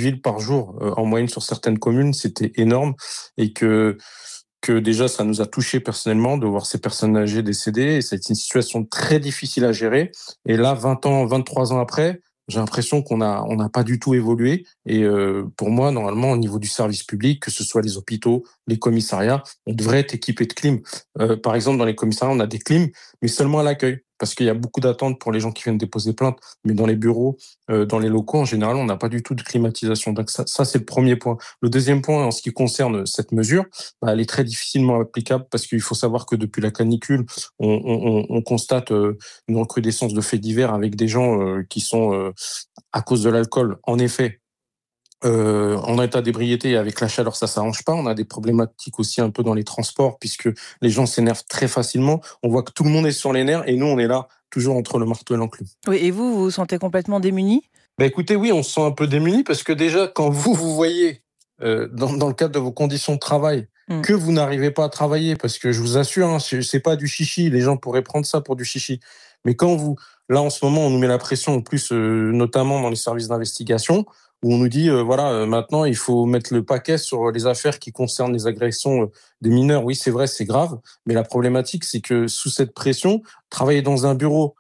civils par jour en moyenne sur certaines communes, c'était énorme et que déjà ça nous a touchés personnellement de voir ces personnes âgées décédées et c'est une situation très difficile à gérer. Et là, 20 ans, 23 ans après, j'ai l'impression qu'on n'a pas du tout évolué. Et pour moi, normalement, au niveau du service public, que ce soit les hôpitaux, les commissariats, on devrait être équipé de clim. Par exemple, dans les commissariats, on a des clims, mais seulement à l'accueil. Parce qu'il y a beaucoup d'attentes pour les gens qui viennent déposer plainte. Mais dans les bureaux, dans les locaux, en général, on n'a pas du tout de climatisation. Donc ça, c'est le premier point. Le deuxième point, en ce qui concerne cette mesure, elle est très difficilement applicable parce qu'il faut savoir que depuis la canicule, on constate une recrudescence de faits divers avec des gens qui sont, à cause de l'alcool, en effet, en état d'ébriété et avec la chaleur, ça s'arrange pas. On a des problématiques aussi un peu dans les transports puisque les gens s'énervent très facilement. On voit que tout le monde est sur les nerfs et nous, on est là toujours entre le marteau et l'enclume. Oui, et vous vous sentez complètement démunis ? Écoutez, oui, on se sent un peu démunis parce que déjà, quand vous voyez dans le cadre de vos conditions de travail que vous n'arrivez pas à travailler, parce que je vous assure, c'est pas du chichi, les gens pourraient prendre ça pour du chichi. Mais là en ce moment, on nous met la pression en plus, notamment dans les services d'investigation, où on nous dit, maintenant, il faut mettre le paquet sur les affaires qui concernent les agressions des mineurs. Oui, c'est vrai, c'est grave, mais la problématique, c'est que sous cette pression, travailler dans un bureau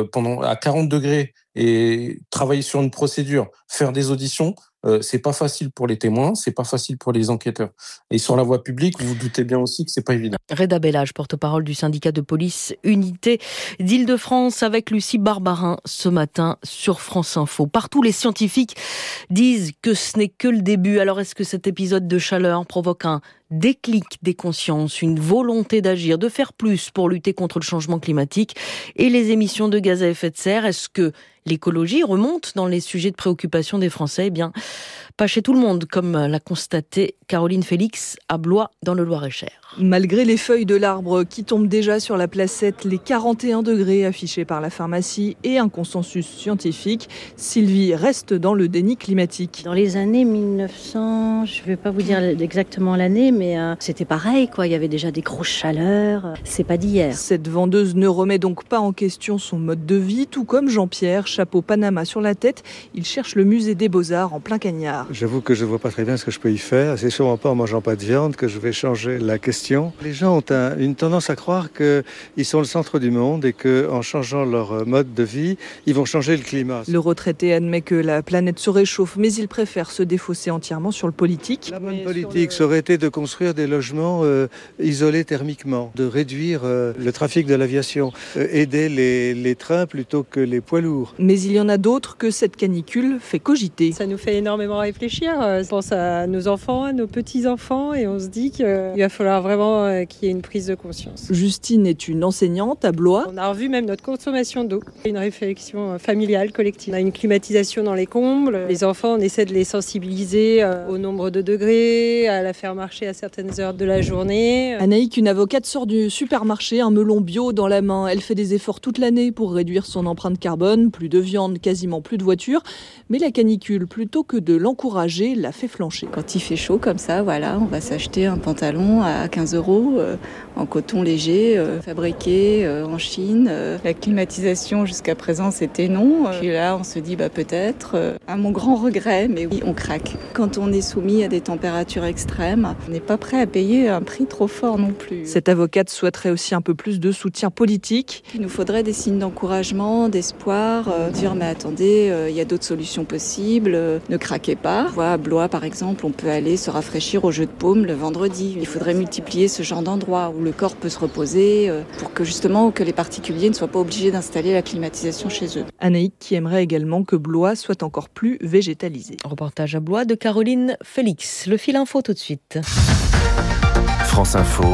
à 40 degrés et travailler sur une procédure, faire des auditions, c'est pas facile pour les témoins, c'est pas facile pour les enquêteurs. Et sur la voie publique, vous vous doutez bien aussi que c'est pas évident. Reda Bellage, porte-parole du syndicat de police Unité d'Île-de-France avec Lucie Barbarin ce matin sur France Info. Partout, les scientifiques disent que ce n'est que le début. Alors, est-ce que cet épisode de chaleur provoque un déclic des consciences, une volonté d'agir, de faire plus pour lutter contre le changement climatique et les émissions de gaz à effet de serre? Est-ce que l'écologie remonte dans les sujets de préoccupation des Français? Eh bien, pas chez tout le monde, comme l'a constaté Caroline Félix à Blois, dans le Loir-et-Cher. Malgré les feuilles de l'arbre qui tombent déjà sur la placette, les 41 degrés affichés par la pharmacie et un consensus scientifique, Sylvie reste dans le déni climatique. Dans les années 1900, je ne vais pas vous dire exactement l'année, mais c'était pareil, quoi. Il y avait déjà des grosses chaleurs. C'est pas d'hier. Cette vendeuse ne remet donc pas en question son mode de vie, tout comme Jean-Pierre, chapeau Panama sur la tête. Il cherche le musée des Beaux-Arts en plein Cagnard. J'avoue que je ne vois pas très bien ce que je peux y faire. C'est sûrement pas en mangeant pas de viande que je vais changer la question. Les gens ont une tendance à croire qu'ils sont le centre du monde et qu'en changeant leur mode de vie, ils vont changer le climat. Le retraité admet que la planète se réchauffe, mais il préfère se défausser entièrement sur le politique. La bonne politique, ça aurait été de construire des logements isolés thermiquement, de réduire le trafic de l'aviation, aider les trains plutôt que les poids lourds. Mais il y en a d'autres que cette canicule fait cogiter. Ça nous fait énormément réfléchir. Je pense à nos enfants, à nos petits-enfants, et on se dit qu'il va falloir vraiment qu'il y ait une prise de conscience. Justine est une enseignante à Blois. On a revu même notre consommation d'eau. Une réflexion familiale, collective. On a une climatisation dans les combles. Les enfants, on essaie de les sensibiliser au nombre de degrés, à la faire marcher à certaines heures de la journée. Anaïque, une avocate, sort du supermarché, un melon bio dans la main. Elle fait des efforts toute l'année pour réduire son empreinte carbone. Plus de viande, quasiment plus de voitures. Mais la canicule, plutôt que de l'encourager, la fait flancher. Quand il fait chaud comme ça, voilà, on va s'acheter un pantalon à 15 € en coton léger, fabriqué en Chine. La climatisation jusqu'à présent c'était non. Puis là on se dit peut-être, à mon grand regret, mais oui on craque. Quand on est soumis à des températures extrêmes, on n'est pas prêt à payer un prix trop fort non plus. Cette avocate souhaiterait aussi un peu plus de soutien politique. Il nous faudrait des signes d'encouragement, d'espoir, dire mais attendez, il y a d'autres solutions possibles, ne craquez pas. À Blois par exemple, on peut aller se rafraîchir au jeu de paume le vendredi. Il faudrait multiplier ce genre d'endroit où le corps peut se reposer pour que justement que les particuliers ne soient pas obligés d'installer la climatisation chez eux. Anaïque qui aimerait également que Blois soit encore plus végétalisé. Reportage à Blois de Caroline Félix. Le fil info tout de suite. France Info.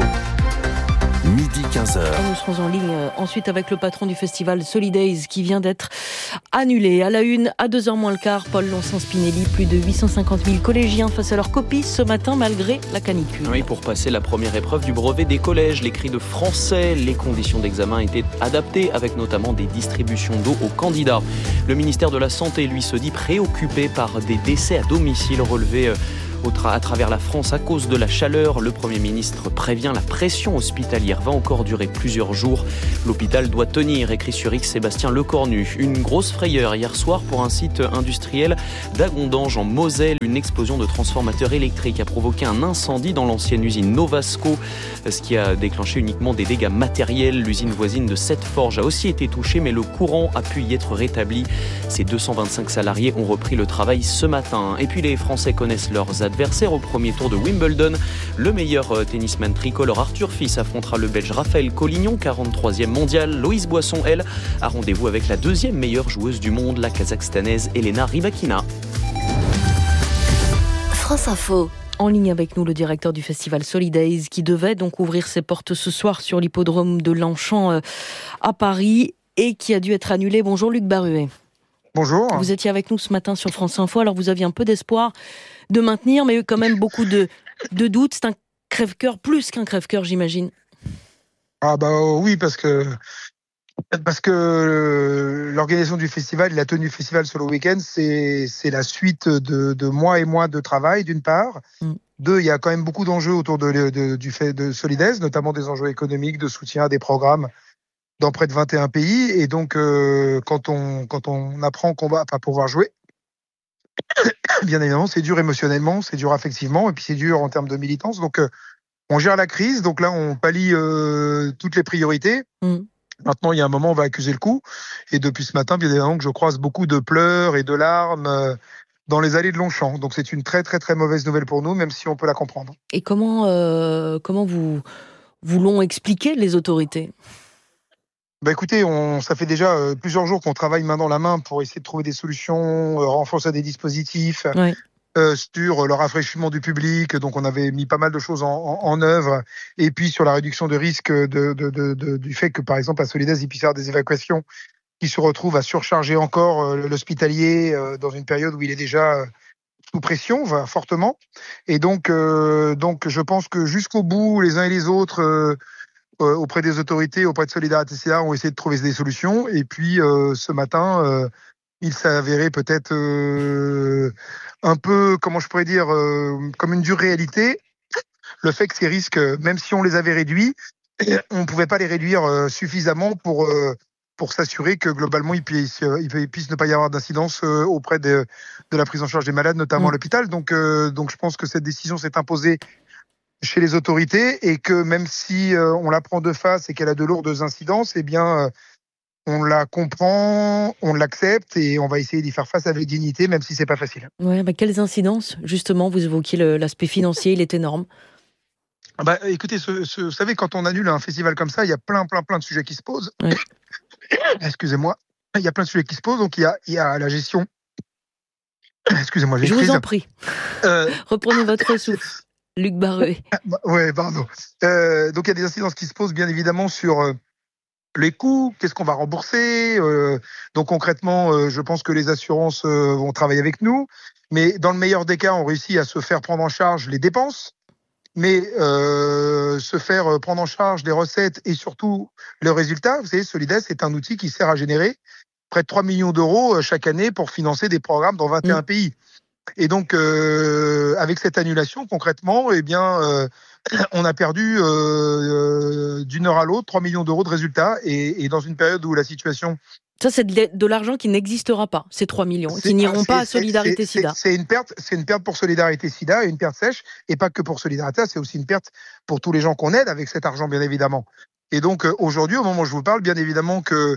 Midi 15h. Nous serons en ligne ensuite avec le patron du festival Solidays qui vient d'être annulé. À la une, à 2h moins le quart, Paul Lonsin-Spinelli, plus de 850 000 collégiens face à leurs copies ce matin malgré la canicule. Oui, pour passer la première épreuve du brevet des collèges, l'écrit de français, les conditions d'examen étaient adaptées avec notamment des distributions d'eau aux candidats. Le ministère de la Santé, lui, se dit préoccupé par des décès à domicile relevés À travers la France à cause de la chaleur. Le Premier ministre prévient, la pression hospitalière va encore durer plusieurs jours. L'hôpital doit tenir, écrit sur X Sébastien Lecornu. Une grosse frayeur hier soir pour un site industriel d'Agondange en Moselle. Une explosion de transformateurs électriques a provoqué un incendie dans l'ancienne usine Novasco, ce qui a déclenché uniquement des dégâts matériels. L'usine voisine de Sept-Forges a aussi été touchée, mais le courant a pu y être rétabli. Ces 225 salariés ont repris le travail ce matin. Et puis les Français connaissent leurs adversaires au premier tour de Wimbledon. Le meilleur tennisman tricolore Arthur Fils affrontera le Belge Raphaël Collignon, 43e mondial. Loïse Boisson, elle, a rendez-vous avec la deuxième meilleure joueuse du monde, la Kazakhstanaise Elena Rybakina. France Info. En ligne avec nous, le directeur du festival Solidays, qui devait donc ouvrir ses portes ce soir sur l'hippodrome de Longchamp à Paris et qui a dû être annulé. Bonjour Luc Baruet. Bonjour. Vous étiez avec nous ce matin sur France Info, alors vous aviez un peu d'espoir de maintenir, mais quand même beaucoup de doutes. C'est un crève-cœur, plus qu'un crève-cœur, j'imagine. Ah bah oui, parce que l'organisation du festival, la tenue du festival sur le week-end, c'est la suite de mois et mois de travail, d'une part. Deux, il y a quand même beaucoup d'enjeux autour du fait de Solidays, notamment des enjeux économiques, de soutien à des programmes dans près de 21 pays. Et donc, quand on apprend qu'on va pas pouvoir jouer, bien évidemment, c'est dur émotionnellement, c'est dur affectivement, et puis c'est dur en termes de militance. Donc, on gère la crise. Donc là, on pallie toutes les priorités. Maintenant, il y a un moment, on va accuser le coup. Et depuis ce matin, bien évidemment, que je croise beaucoup de pleurs et de larmes dans les allées de Longchamp. Donc c'est une très, très, très mauvaise nouvelle pour nous, même si on peut la comprendre. Et comment vous l'ont expliqué, les autorités ? Bah écoutez, ça fait déjà plusieurs jours qu'on travaille main dans la main pour essayer de trouver des solutions, renforcer des dispositifs sur le rafraîchissement du public. Donc on avait mis pas mal de choses en œuvre. Et puis sur la réduction de risque du fait que, par exemple, à Solidays, il puisse y avoir des évacuations qui se retrouvent à surcharger encore l'hospitalier dans une période où il est déjà sous pression, fortement. Et donc je pense que jusqu'au bout, les uns et les autres, auprès des autorités, auprès de Solidarité SIDA, ont essayé de trouver des solutions. Et puis ce matin, il s'est avéré peut-être un peu, comment je pourrais dire, comme une dure réalité, le fait que ces risques, même si on les avait réduits, on ne pouvait pas les réduire suffisamment pour s'assurer que globalement il puisse ne pas y avoir d'incidence auprès de la prise en charge des malades, notamment à l'hôpital. Donc je pense que cette décision s'est imposée chez les autorités et que même si on la prend de face et qu'elle a de lourdes incidences, eh bien on la comprend, on l'accepte et on va essayer d'y faire face avec dignité, même si c'est pas facile. Ouais, quelles incidences, justement? Vous évoquiez l'aspect financier, il est énorme. Écoutez, vous savez, quand on annule un festival comme ça, il y a plein de sujets qui se posent. Ouais. Excusez-moi, il y a plein de sujets qui se posent. Donc il y a la gestion. Excusez-moi, j'ai une crise. Je vous en prie. Reprenez votre souffle. Luc Baruet. Oui, pardon. Donc il y a des incidences qui se posent bien évidemment sur les coûts, qu'est-ce qu'on va rembourser. Donc concrètement, je pense que les assurances vont travailler avec nous. Mais dans le meilleur des cas, on réussit à se faire prendre en charge les dépenses, mais se faire prendre en charge les recettes et surtout le résultat. Vous savez, Solidays est un outil qui sert à générer près de 3 millions d'euros chaque année pour financer des programmes dans 21 pays. Et donc, avec cette annulation, concrètement, eh bien, on a perdu d'une heure à l'autre 3 millions d'euros de résultats. Et dans une période où la situation... Ça, c'est de l'argent qui n'existera pas, ces 3 millions, qui n'iront pas à Solidarité SIDA. C'est une perte pour Solidarité SIDA, une perte sèche, et pas que pour Solidarité, c'est aussi une perte pour tous les gens qu'on aide avec cet argent, bien évidemment. Et donc, aujourd'hui, au moment où je vous parle, bien évidemment que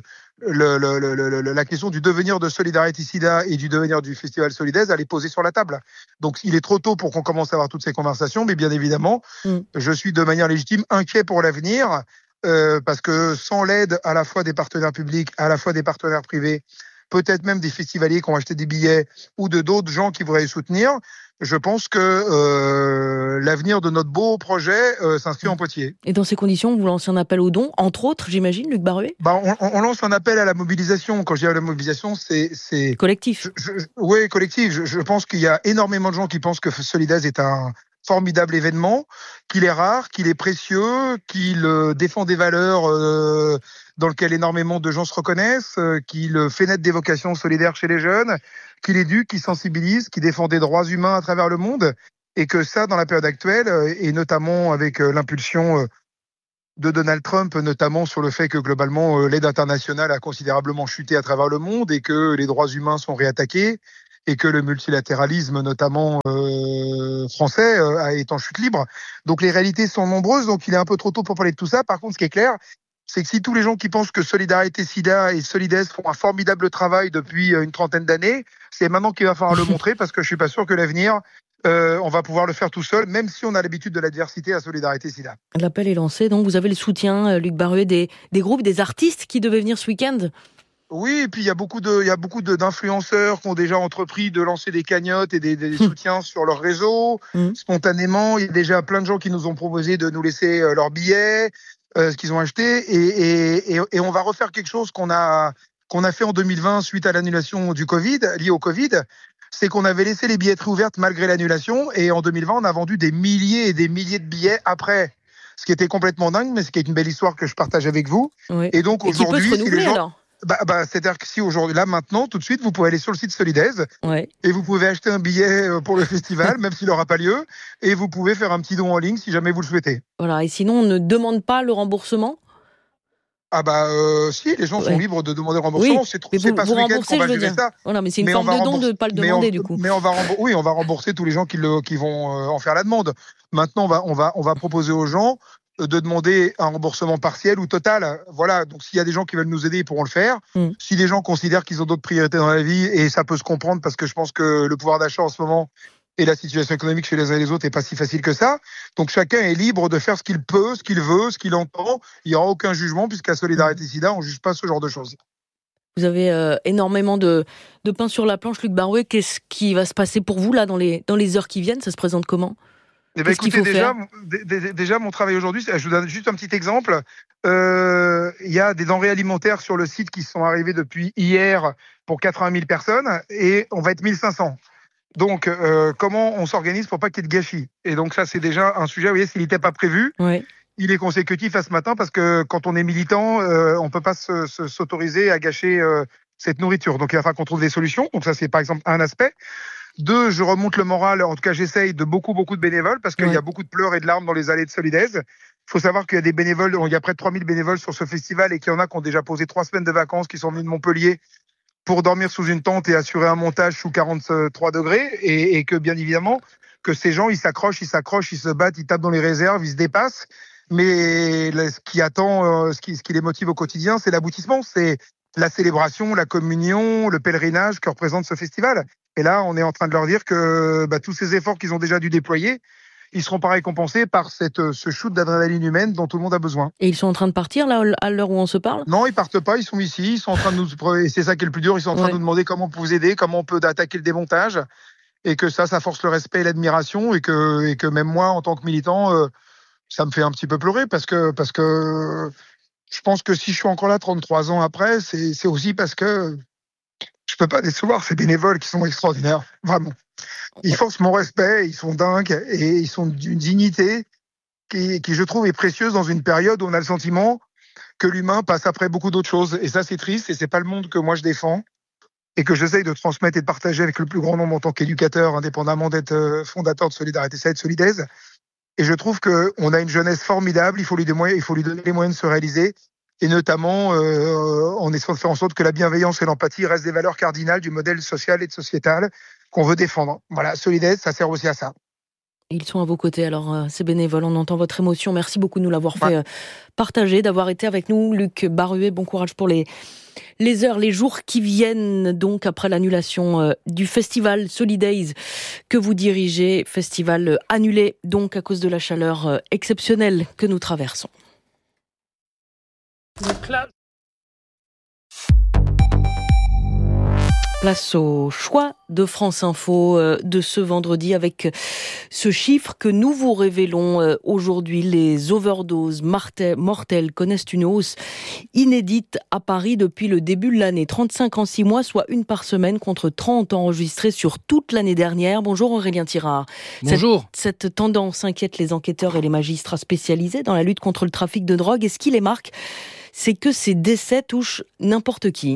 la question du devenir de Solidarité SIDA et du devenir du Festival Solidays, elle est posée sur la table. Donc, il est trop tôt pour qu'on commence à avoir toutes ces conversations, mais bien évidemment, je suis de manière légitime inquiet pour l'avenir, parce que sans l'aide à la fois des partenaires publics, à la fois des partenaires privés, peut-être même des festivaliers qui ont acheté des billets ou d'autres gens qui voudraient les soutenir, je pense que l'avenir de notre beau projet s'inscrit en Poitiers. Et dans ces conditions, vous lancez un appel aux dons, entre autres, j'imagine, Luc Baruet ? On lance un appel à la mobilisation. Quand je dis à la mobilisation, c'est... Collectif. Oui, collectif. Je pense qu'il y a énormément de gens qui pensent que Solidays est un formidable événement, qu'il est rare, qu'il est précieux, qu'il défend des valeurs dans lesquelles énormément de gens se reconnaissent, qu'il fait naître des vocations solidaires chez les jeunes, qu'il éduque, qu'il sensibilise, qu'il défend des droits humains à travers le monde. Et que ça, dans la période actuelle, et notamment avec l'impulsion de Donald Trump, notamment sur le fait que globalement l'aide internationale a considérablement chuté à travers le monde et que les droits humains sont réattaqués et que le multilatéralisme, notamment français, est en chute libre. Donc les réalités sont nombreuses, donc il est un peu trop tôt pour parler de tout ça. Par contre, ce qui est clair, c'est que si tous les gens qui pensent que Solidarité Sida et Solidaise font un formidable travail depuis une trentaine d'années, c'est maintenant qu'il va falloir le montrer, parce que je suis pas sûr que l'avenir, on va pouvoir le faire tout seul, même si on a l'habitude de l'adversité à Solidarité Sida. L'appel est lancé, donc vous avez le soutien, Luc Baruet, des groupes, des artistes qui devaient venir ce week-end ? Oui, et puis il y a beaucoup d'influenceurs qui ont déjà entrepris de lancer des cagnottes et des soutiens sur leur réseau, spontanément. Il y a déjà plein de gens qui nous ont proposé de nous laisser leurs billets, ce qu'ils ont acheté, et on va refaire quelque chose qu'on a fait en 2020 suite à l'annulation du Covid, liée au Covid. C'est qu'on avait laissé les billetteries ouvertes malgré l'annulation, et en 2020, on a vendu des milliers et des milliers de billets après. Ce qui était complètement dingue, mais ce qui est une belle histoire que je partage avec vous. Oui. Et donc aujourd'hui, qui peut se renouveler, si les gens... alors. C'est-à-dire que si aujourd'hui, là, maintenant, tout de suite, vous pouvez aller sur le site Solidaise et vous pouvez acheter un billet pour le festival, même s'il n'aura pas lieu, et vous pouvez faire un petit don en ligne si jamais vous le souhaitez. Voilà, et sinon, on ne demande pas le remboursement ? Si, les gens sont libres de demander le remboursement. Oui, c'est pas ce week-end qu'on va gérer ça. Voilà, mais c'est une forme de don de ne pas le demander, du coup. Mais on va rembourser tous les gens qui vont en faire la demande. Maintenant, on va proposer aux gens de demander un remboursement partiel ou total. Voilà, donc s'il y a des gens qui veulent nous aider, ils pourront le faire. Si les gens considèrent qu'ils ont d'autres priorités dans la vie, et ça peut se comprendre parce que je pense que le pouvoir d'achat en ce moment et la situation économique chez les uns et les autres n'est pas si facile que ça. Donc chacun est libre de faire ce qu'il peut, ce qu'il veut, ce qu'il entend. Il n'y aura aucun jugement, puisqu'à Solidarité Sida, on ne juge pas ce genre de choses. Vous avez énormément de pain sur la planche, Luc Baruet. Qu'est-ce qui va se passer pour vous là dans les heures qui viennent ? Ça se présente comment ? Écoutez, déjà, mon travail aujourd'hui, je vous donne juste un petit exemple. Il y a des denrées alimentaires sur le site qui sont arrivées depuis hier pour 80 000 personnes, et on va être 1500. Donc, comment on s'organise pour pas qu'il y ait de gâchis ? Et donc ça, c'est déjà un sujet, vous voyez, s'il n'était pas prévu, il est consécutif à ce matin, parce que quand on est militant, on peut pas s'autoriser à gâcher cette nourriture. Donc il va falloir qu'on trouve des solutions. Donc ça, c'est par exemple un aspect. 2, je remonte le moral, en tout cas j'essaye, de beaucoup de bénévoles, parce qu'il y a beaucoup de pleurs et de larmes dans les allées de Solidaise. Il faut savoir qu'il y a des bénévoles, il y a près de 3000 bénévoles sur ce festival, et qu'il y en a qui ont déjà posé 3 semaines de vacances, qui sont venus de Montpellier pour dormir sous une tente et assurer un montage sous 43 degrés, et que bien évidemment, que ces gens, ils s'accrochent, ils se battent, ils tapent dans les réserves, ils se dépassent. Mais ce qui attend, ce qui les motive au quotidien, c'est l'aboutissement, c'est la célébration, la communion, le pèlerinage que représente ce festival. Et là, on est en train de leur dire que tous ces efforts qu'ils ont déjà dû déployer, ils seront pas récompensés par ce shoot d'adrénaline humaine dont tout le monde a besoin. Et ils sont en train de partir, là, à l'heure où on se parle ? Non, ils partent pas, ils sont ici, ils sont en train de nous... Et c'est ça qui est le plus dur, ils sont en train de nous demander comment on peut vous aider, comment on peut attaquer le démontage, et que ça force le respect et l'admiration, et que même moi, en tant que militant, ça me fait un petit peu pleurer, parce que je pense que si je suis encore là 33 ans après, c'est aussi parce que je peux pas décevoir ces bénévoles qui sont extraordinaires, vraiment. Ils forcent mon respect, ils sont dingues, et ils sont d'une dignité qui, je trouve, est précieuse dans une période où on a le sentiment que l'humain passe après beaucoup d'autres choses. Et ça, c'est triste, et c'est pas le monde que moi je défends, et que j'essaye de transmettre et de partager avec le plus grand nombre en tant qu'éducateur, indépendamment d'être fondateur de Solidarité Sida et de Solidaise. Et je trouve qu'on a une jeunesse formidable, il faut lui donner les moyens de se réaliser, et notamment en essayant de faire en sorte que la bienveillance et l'empathie restent des valeurs cardinales du modèle social et sociétal qu'on veut défendre. Voilà, Solidaise, ça sert aussi à ça. Ils sont à vos côtés, alors ces bénévoles, on entend votre émotion. Merci beaucoup de nous l'avoir fait partager, d'avoir été avec nous. Luc Baruet, bon courage pour les heures, les jours qui viennent, donc après l'annulation du festival Solidaise que vous dirigez. Festival annulé donc à cause de la chaleur exceptionnelle que nous traversons. Place au choix de France Info de ce vendredi avec ce chiffre que nous vous révélons aujourd'hui. Les overdoses mortelles connaissent une hausse inédite à Paris depuis le début de l'année. 35 en 6 mois, soit 1 par semaine contre 30 enregistrées sur toute l'année dernière. Bonjour Aurélien Tirard. Bonjour. Cette tendance inquiète les enquêteurs et les magistrats spécialisés dans la lutte contre le trafic de drogue. Et ce qui les marque, c'est que ces décès touchent n'importe qui.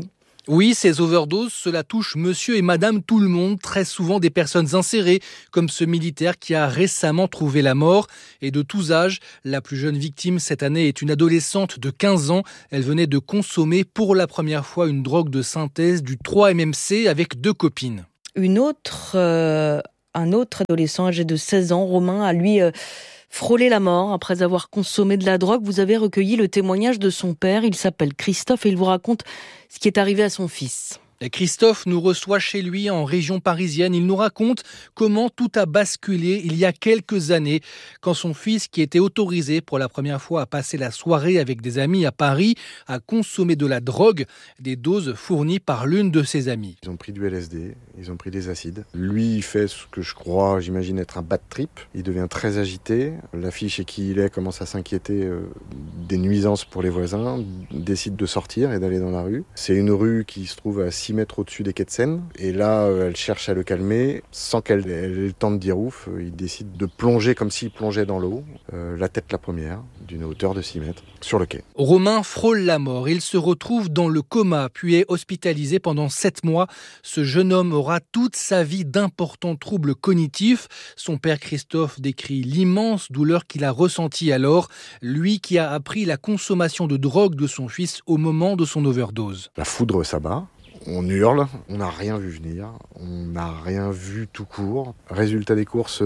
Oui, ces overdoses, cela touche monsieur et madame tout le monde, très souvent des personnes insérées, comme ce militaire qui a récemment trouvé la mort. Et de tous âges, la plus jeune victime cette année est une adolescente de 15 ans. Elle venait de consommer pour la première fois une drogue de synthèse du 3-MMC avec 2 copines. Un autre adolescent âgé de 16 ans, Romain, a lui frôlé la mort après avoir consommé de la drogue. Vous avez recueilli le témoignage de son père. Il s'appelle Christophe et il vous raconte ce qui est arrivé à son fils. Et Christophe nous reçoit chez lui en région parisienne. Il nous raconte comment tout a basculé il y a quelques années quand son fils, qui était autorisé pour la première fois à passer la soirée avec des amis à Paris, a consommé de la drogue, des doses fournies par l'une de ses amies. Ils ont pris du LSD, ils ont pris des acides. Lui, il fait ce que j'imagine être un bad trip. Il devient très agité. La fille chez qui il est commence à s'inquiéter des nuisances pour les voisins, décide de sortir et d'aller dans la rue. C'est une rue qui se trouve à 6 mètres au-dessus des quais de Seine. Et là, elle cherche à le calmer. Sans qu'elle ait le temps de dire ouf, il décide de plonger comme s'il plongeait dans l'eau, la tête la première, d'une hauteur de 6 mètres, sur le quai. Romain frôle la mort. Il se retrouve dans le coma, puis est hospitalisé pendant 7 mois. Ce jeune homme aura toute sa vie d'importants troubles cognitifs. Son père Christophe décrit l'immense douleur qu'il a ressentie alors, lui qui a appris la consommation de drogue de son fils au moment de son overdose. La foudre s'abat. On hurle, on n'a rien vu venir, on n'a rien vu tout court. Résultat des courses,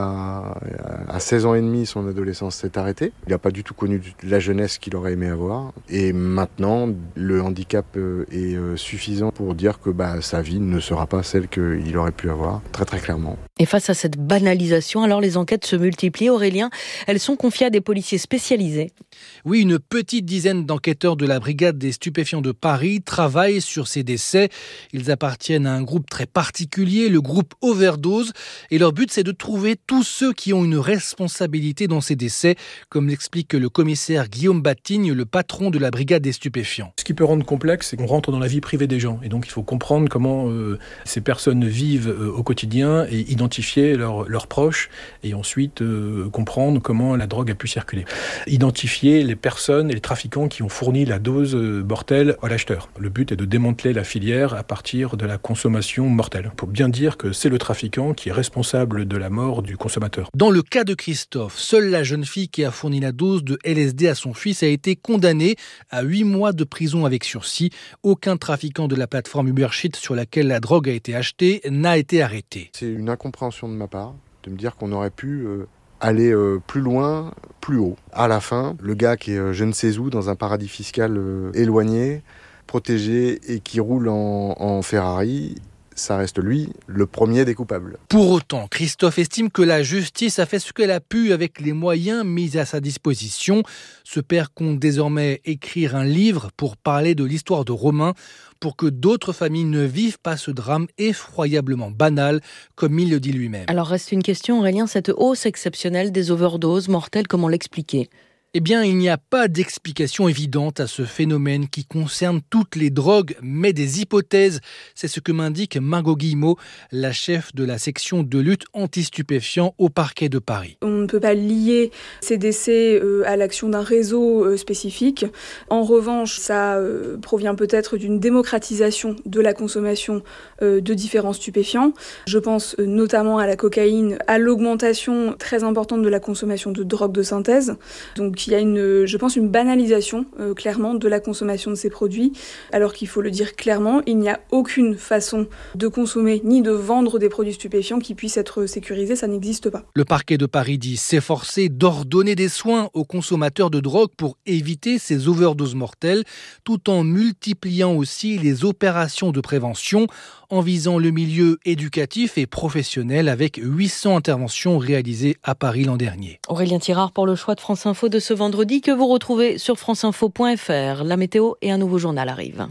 à 16 ans et demi, son adolescence s'est arrêtée. Il n'a pas du tout connu la jeunesse qu'il aurait aimé avoir. Et maintenant, le handicap est suffisant pour dire que sa vie ne sera pas celle qu'il aurait pu avoir, très très clairement. Et face à cette banalisation, alors les enquêtes se multiplient. Aurélien, elles sont confiées à des policiers spécialisés. Oui, une petite dizaine d'enquêteurs de la brigade des stupéfiants de Paris travaillent sur ces décès. Ils appartiennent à un groupe très particulier, le groupe Overdose. Et leur but, c'est de trouver tous ceux qui ont une responsabilité dans ces décès, comme l'explique le commissaire Guillaume Batigne, le patron de la brigade des stupéfiants. Ce qui peut rendre complexe, c'est qu'on rentre dans la vie privée des gens. Et donc, il faut comprendre comment ces personnes vivent au quotidien et identifier leurs proches et ensuite comprendre comment la drogue a pu circuler. Identifier les personnes et les trafiquants qui ont fourni la dose mortelle à l'acheteur. Le but est de démanteler la filière à partir de la consommation mortelle. Pour bien dire que c'est le trafiquant qui est responsable de la mort du consommateur. Dans le cas de Christophe, seule la jeune fille qui a fourni la dose de LSD à son fils a été condamnée à 8 mois de prison avec sursis. Aucun trafiquant de la plateforme Ubersheet sur laquelle la drogue a été achetée n'a été arrêté. C'est une incompréhension de ma part de me dire qu'on aurait pu aller plus loin, plus haut. À la fin, le gars qui est je ne sais où, dans un paradis fiscal éloigné, protégé et qui roule en Ferrari, ça reste lui, le premier des coupables. Pour autant, Christophe estime que la justice a fait ce qu'elle a pu avec les moyens mis à sa disposition. Ce père compte désormais écrire un livre pour parler de l'histoire de Romain, pour que d'autres familles ne vivent pas ce drame effroyablement banal, comme il le dit lui-même. Alors reste une question, Aurélien, cette hausse exceptionnelle des overdoses mortelles, comment l'expliquer ? Eh bien, il n'y a pas d'explication évidente à ce phénomène qui concerne toutes les drogues, mais des hypothèses. C'est ce que m'indique Margot Guillemot, la chef de la section de lutte anti-stupéfiants au parquet de Paris. On ne peut pas lier ces décès à l'action d'un réseau spécifique. En revanche, ça provient peut-être d'une démocratisation de la consommation de différents stupéfiants. Je pense notamment à la cocaïne, à l'augmentation très importante de la consommation de drogues de synthèse. Donc, il y a une banalisation clairement de la consommation de ces produits, alors qu'il faut le dire clairement, il n'y a aucune façon de consommer ni de vendre des produits stupéfiants qui puissent être sécurisés, ça n'existe pas. Le parquet de Paris dit s'efforcer d'ordonner des soins aux consommateurs de drogue pour éviter ces overdoses mortelles, tout en multipliant aussi les opérations de prévention en visant le milieu éducatif et professionnel avec 800 interventions réalisées à Paris l'an dernier. Aurélien Tirard pour le choix de France Info de ce vendredi que vous retrouvez sur franceinfo.fr. La météo et un nouveau journal arrivent.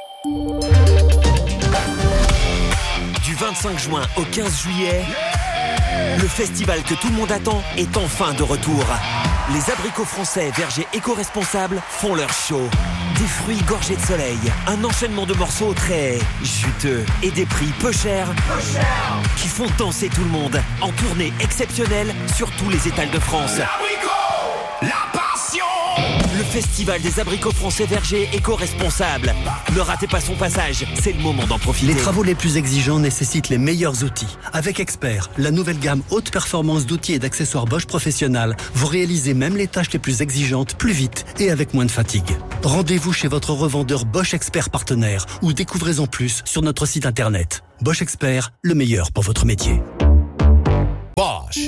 Du 25 juin au 15 juillet, le festival que tout le monde attend est enfin de retour. Les abricots français vergers éco-responsables font leur show. Des fruits gorgés de soleil, un enchaînement de morceaux très juteux et des prix peu chers qui font danser tout le monde en tournée exceptionnelle sur tous les étals de France. L'abricot, la passion. Le festival des abricots français vergers éco-responsables. Ne ratez pas son passage, c'est le moment d'en profiter. Les travaux les plus exigeants nécessitent les meilleurs outils. Avec Expert, la nouvelle gamme haute performance d'outils et d'accessoires Bosch Professionnel, vous réalisez même les tâches les plus exigeantes plus vite et avec moins de fatigue. Rendez-vous chez votre revendeur Bosch Expert partenaire ou découvrez-en plus sur notre site internet. Bosch Expert, le meilleur pour votre métier. Bosch.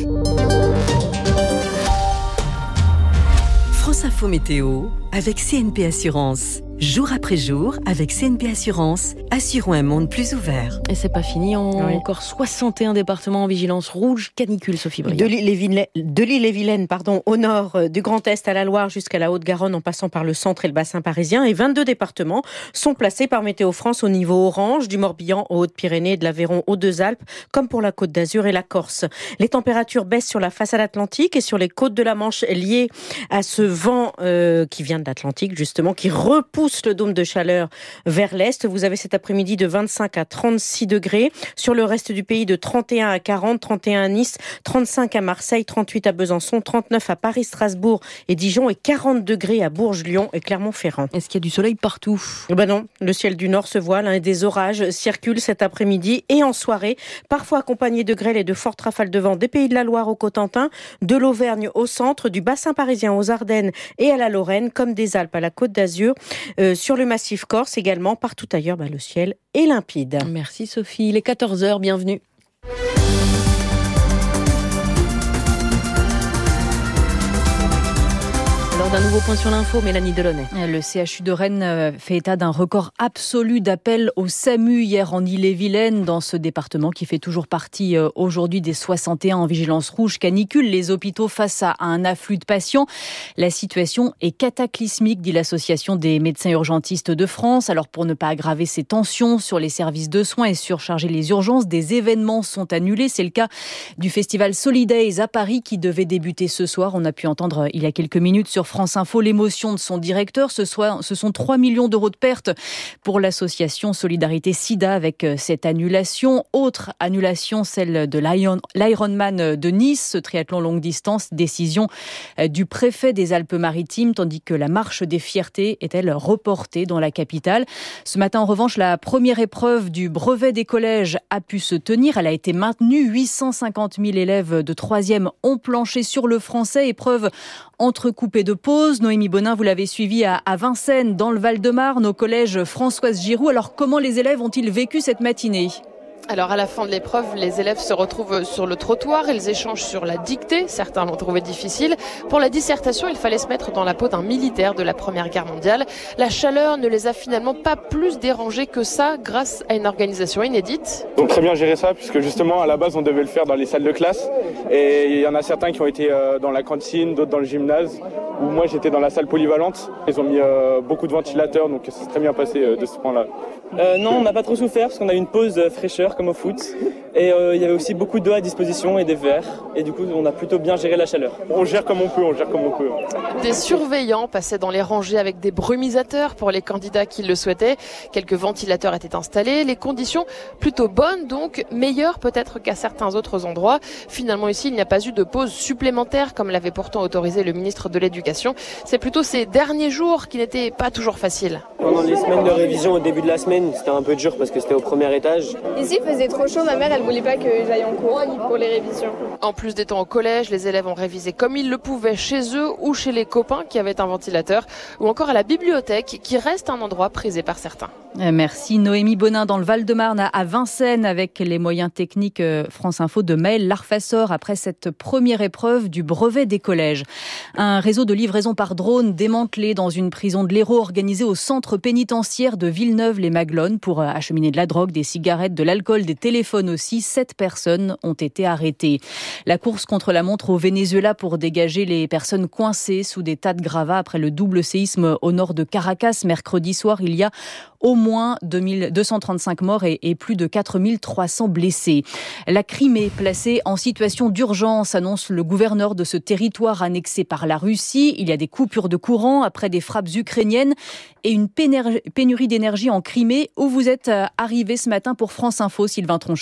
France Info Météo avec CNP Assurance. Jour après jour, avec CNP Assurance, assurons un monde plus ouvert. Et c'est pas fini, encore 61 départements en vigilance rouge, canicule, Sophie Briand. De l'île-et-Vilaine, au nord du Grand Est à la Loire jusqu'à la Haute-Garonne en passant par le centre et le bassin parisien. Et 22 départements sont placés par Météo France au niveau orange, du Morbihan aux Hautes-Pyrénées, de l'Aveyron aux Deux-Alpes, comme pour la Côte d'Azur et la Corse. Les températures baissent sur la façade atlantique et sur les côtes de la Manche liées à ce vent qui vient de l'Atlantique, justement, qui repousse le dôme de chaleur vers l'est. Vous avez cet après-midi de 25 à 36 degrés. Sur le reste du pays, de 31 à 40, 31 à Nice, 35 à Marseille, 38 à Besançon, 39 à Paris, Strasbourg et Dijon et 40 degrés à Bourges, Lyon et Clermont-Ferrand. Est-ce qu'il y a du soleil partout ? Non, le ciel du nord se voile et des orages circulent cet après-midi et en soirée, parfois accompagnés de grêle et de fortes rafales de vent des Pays de la Loire au Cotentin, de l'Auvergne au centre, du bassin parisien aux Ardennes et à la Lorraine, comme des Alpes à la Côte d'Azur. Sur le massif corse également, partout ailleurs, le ciel est limpide. Merci Sophie, il est 14h, bienvenue. Lors d'un nouveau point sur l'info, Mélanie Delaunay. Le CHU de Rennes fait état d'un record absolu d'appels au SAMU hier en Ille-et-Vilaine, dans ce département qui fait toujours partie aujourd'hui des 61 en vigilance rouge canicule. Les hôpitaux face à un afflux de patients. La situation est cataclysmique, dit l'association des médecins urgentistes de France. Alors pour ne pas aggraver ces tensions sur les services de soins et surcharger les urgences, des événements sont annulés. C'est le cas du festival Solidays à Paris qui devait débuter ce soir. On a pu entendre il y a quelques minutes sur France Info l'émotion de son directeur. Ce sont 3 millions d'euros de pertes pour l'association Solidarité Sida avec cette annulation. Autre annulation, celle de l'Ironman de Nice, ce triathlon longue distance, décision du préfet des Alpes-Maritimes, tandis que la marche des fiertés est-elle reportée dans la capitale. Ce matin, en revanche, la première épreuve du brevet des collèges a pu se tenir. Elle a été maintenue. 850 000 élèves de 3e ont planché sur le français. Épreuve entrecoupée de pauses. Noémie Bonin, vous l'avez suivi à Vincennes, dans le Val-de-Marne, au collège Françoise Giroud. Alors, comment les élèves ont-ils vécu cette matinée ? Alors à la fin de l'épreuve, les élèves se retrouvent sur le trottoir, ils échangent sur la dictée, certains l'ont trouvé difficile. Pour la dissertation, il fallait se mettre dans la peau d'un militaire de la Première Guerre mondiale. La chaleur ne les a finalement pas plus dérangés que ça grâce à une organisation inédite. Donc très bien géré ça, puisque justement à la base on devait le faire dans les salles de classe. Et il y en a certains qui ont été dans la cantine, d'autres dans le gymnase, où moi j'étais dans la salle polyvalente. Ils ont mis beaucoup de ventilateurs, donc ça s'est très bien passé de ce point-là. Non, on n'a pas trop souffert parce qu'on a eu une pause fraîcheur comme au foot. Et il y avait aussi beaucoup d'eau à disposition et des verres. Et du coup, on a plutôt bien géré la chaleur. On gère comme on peut. Des surveillants passaient dans les rangées avec des brumisateurs pour les candidats qui le souhaitaient. Quelques ventilateurs étaient installés. Les conditions plutôt bonnes, donc meilleures peut-être qu'à certains autres endroits. Finalement, ici, il n'y a pas eu de pause supplémentaire comme l'avait pourtant autorisé le ministre de l'Éducation. C'est plutôt ces derniers jours qui n'étaient pas toujours faciles. Pendant les semaines de révision au début de la semaine, c'était un peu dur parce que c'était au premier étage. Ici, il faisait trop chaud. Ma mère, elle voulait pas que j'aille en cours pour les révisions. En plus des temps au collège, les élèves ont révisé comme ils le pouvaient chez eux ou chez les copains qui avaient un ventilateur, ou encore à la bibliothèque qui reste un endroit prisé par certains. Merci Noémie Bonin dans le Val-de-Marne à Vincennes avec les moyens techniques France Info de Maël Larfassor après cette première épreuve du brevet des collèges. Un réseau de livraison par drone démantelé dans une prison de l'Hérault organisé au centre pénitentiaire de Villeneuve-les-Maglones pour acheminer de la drogue, des cigarettes, de l'alcool, des téléphones aussi. 7 personnes ont été arrêtées. La course contre la montre au Venezuela pour dégager les personnes coincées sous des tas de gravats après le double séisme au nord de Caracas mercredi soir. Il y a au moins 235 morts et plus de 4300 blessés. La Crimée placée en situation d'urgence, annonce le gouverneur de ce territoire annexé par la Russie. Il y a des coupures de courant après des frappes ukrainiennes et une pénurie d'énergie en Crimée où vous êtes arrivé ce matin pour France Info, Sylvain Tronchet.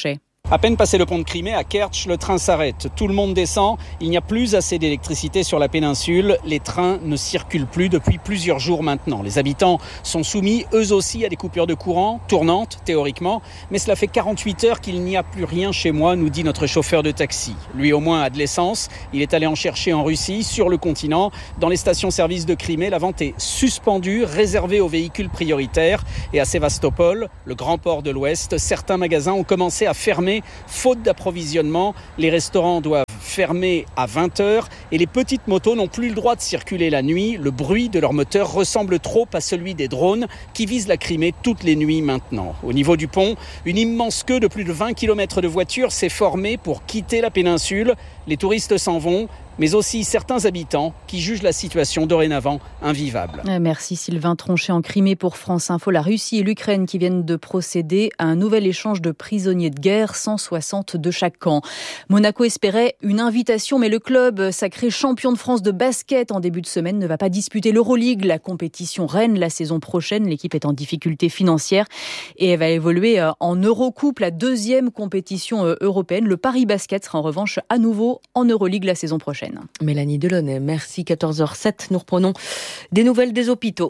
À peine passé le pont de Crimée, à Kertch, le train s'arrête. Tout le monde descend. Il n'y a plus assez d'électricité sur la péninsule. Les trains ne circulent plus depuis plusieurs jours maintenant. Les habitants sont soumis, eux aussi, à des coupures de courant, tournantes, théoriquement. Mais cela fait 48 heures qu'il n'y a plus rien chez moi, nous dit notre chauffeur de taxi. Lui, au moins, a de l'essence. Il est allé en chercher en Russie, sur le continent. Dans les stations-service de Crimée, la vente est suspendue, réservée aux véhicules prioritaires. Et à Sévastopol, le grand port de l'Ouest, certains magasins ont commencé à fermer faute d'approvisionnement. Les restaurants doivent fermer à 20h et les petites motos n'ont plus le droit de circuler la nuit. Le bruit de leur moteur ressemble trop à celui des drones qui visent la Crimée toutes les nuits maintenant. Au niveau du pont, une immense queue de plus de 20 km de voitures s'est formée pour quitter la péninsule. Les touristes s'en vont, mais aussi certains habitants qui jugent la situation dorénavant invivable. Merci Sylvain Tronchet en Crimée pour France Info. La Russie et l'Ukraine qui viennent de procéder à un nouvel échange de prisonniers de guerre, 160 de chaque camp. Monaco espérait une invitation, mais le club, sacré champion de France de basket en début de semaine, ne va pas disputer l'Euroleague, la compétition reine la saison prochaine. L'équipe est en difficulté financière et elle va évoluer en Eurocoupe, la deuxième compétition européenne. Le Paris Basket sera en revanche à nouveau en Euroleague la saison prochaine. Mélanie Delaunay, merci. 14h07, nous reprenons des nouvelles des hôpitaux.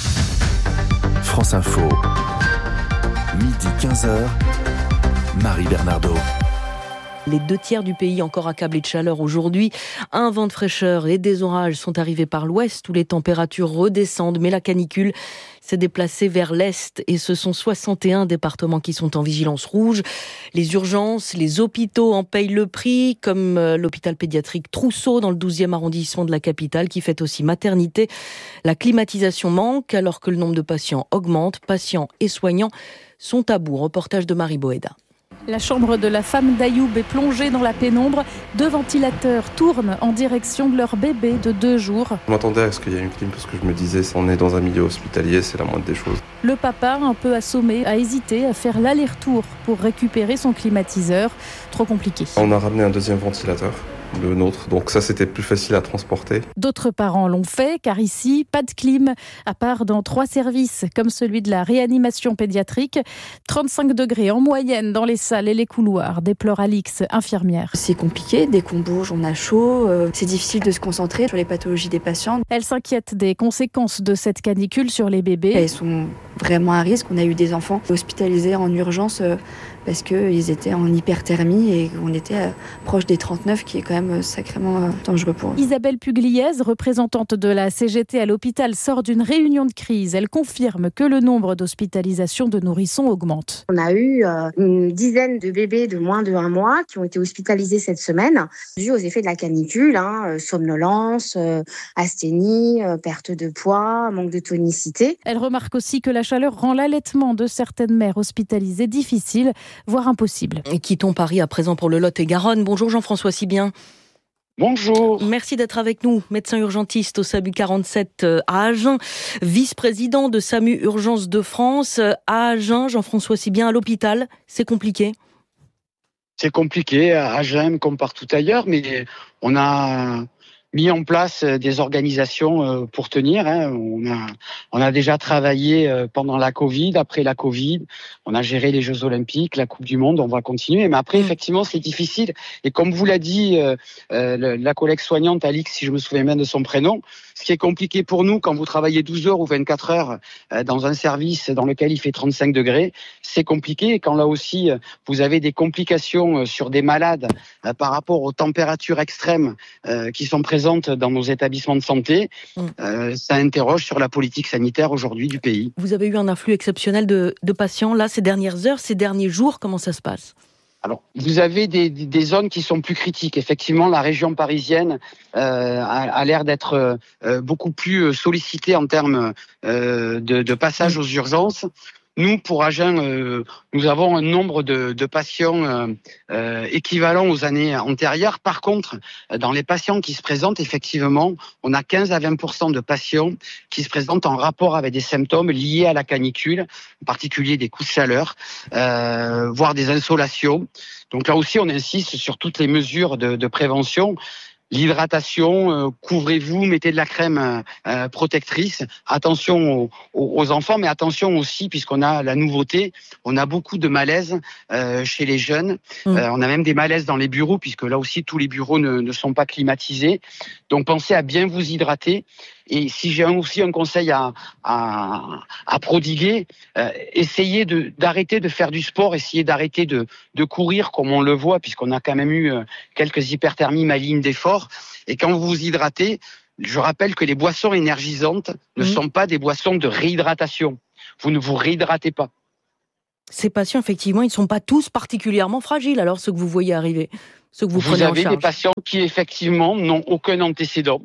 France Info, midi 15h, Marie Bernardo. Les 2/3 du pays encore accablés de chaleur aujourd'hui. Un vent de fraîcheur et des orages sont arrivés par l'ouest où les températures redescendent, mais la canicule s'est déplacée vers l'est et ce sont 61 départements qui sont en vigilance rouge. Les urgences, les hôpitaux en payent le prix, comme l'hôpital pédiatrique Trousseau dans le 12e arrondissement de la capitale qui fait aussi maternité. La climatisation manque alors que le nombre de patients augmente. Patients et soignants sont à bout. Reportage de Marie Boéda. La chambre de la femme d'Ayoub est plongée dans la pénombre. 2 ventilateurs tournent en direction de leur bébé de 2 jours. Je m'attendais à ce qu'il y ait une clim parce que je me disais, on est dans un milieu hospitalier, c'est la moindre des choses. Le papa, un peu assommé, a hésité à faire l'aller-retour pour récupérer son climatiseur. Trop compliqué. On a ramené un deuxième ventilateur, le nôtre, donc ça c'était plus facile à transporter. D'autres parents l'ont fait car ici, pas de clim, à part dans 3 services comme celui de la réanimation pédiatrique. 35 degrés en moyenne dans les salles et les couloirs, déplore Alix, infirmière. C'est compliqué, dès qu'on bouge, on a chaud, c'est difficile de se concentrer sur les pathologies des patients. Elle s'inquiète des conséquences de cette canicule sur les bébés. Elles sont vraiment à risque. On a eu des enfants hospitalisés en urgence parce qu'ils étaient en hyperthermie et on était proche des 39, qui est quand même sacrément dangereux pour eux. Isabelle Pugliese, représentante de la CGT à l'hôpital, sort d'une réunion de crise. Elle confirme que le nombre d'hospitalisations de nourrissons augmente. On a eu une dizaine de bébés de moins de 1 mois qui ont été hospitalisés cette semaine, dû aux effets de la canicule, somnolence, asthénie, perte de poids, manque de tonicité. Elle remarque aussi que la chaleur rend l'allaitement de certaines mères hospitalisées difficile, voire impossible. Et quittons Paris à présent pour le Lot-et-Garonne. Bonjour Jean-François Sibien. Bonjour. Merci d'être avec nous, médecin urgentiste au SAMU 47 à Agen, vice-président de SAMU Urgence de France à Agen. Jean-François Sibien, à l'hôpital, c'est compliqué? C'est compliqué à Agen comme partout ailleurs, mais on a mis en place des organisations pour tenir. On a déjà travaillé pendant la Covid, après la Covid. On a géré les Jeux Olympiques, la Coupe du Monde, on va continuer. Mais après, effectivement, c'est difficile. Et comme vous l'a dit la collègue soignante, Alix, si je me souviens bien de son prénom, ce qui est compliqué pour nous, quand vous travaillez 12 heures ou 24 heures dans un service dans lequel il fait 35 degrés, c'est compliqué. Et quand là aussi, vous avez des complications sur des malades par rapport aux températures extrêmes qui sont présentes dans nos établissements de santé, ça interroge sur la politique sanitaire aujourd'hui du pays. Vous avez eu un afflux exceptionnel de patients là ces dernières heures, ces derniers jours, comment ça se passe ? Alors, vous avez des zones qui sont plus critiques. Effectivement, la région parisienne a l'air d'être beaucoup plus sollicitée en termes de passage aux urgences. Nous, pour Agen, nous avons un nombre de patients équivalent aux années antérieures. Par contre, dans les patients qui se présentent, effectivement, on a 15 à 20% de patients qui se présentent en rapport avec des symptômes liés à la canicule, en particulier des coups de chaleur, voire des insolations. Donc là aussi, on insiste sur toutes les mesures de prévention. l'hydratation, couvrez-vous, mettez de la crème protectrice. Attention aux enfants, mais attention aussi, puisqu'on a la nouveauté, on a beaucoup de malaise chez les jeunes. On a même des malaises dans les bureaux, puisque là aussi, tous les bureaux ne sont pas climatisés. Donc, pensez à bien vous hydrater. Et si j'ai aussi un conseil à prodiguer, essayez d'arrêter de faire du sport, essayez d'arrêter de courir comme on le voit, puisqu'on a quand même eu quelques hyperthermies malignes d'effort. Et quand vous vous hydratez, je rappelle que les boissons énergisantes ne sont pas des boissons de réhydratation. Vous ne vous réhydratez pas. Ces patients, effectivement, ils ne sont pas tous particulièrement fragiles, alors ceux que vous voyez arriver, ceux que vous prenez en charge. Vous avez des patients qui, effectivement, n'ont aucun antécédent.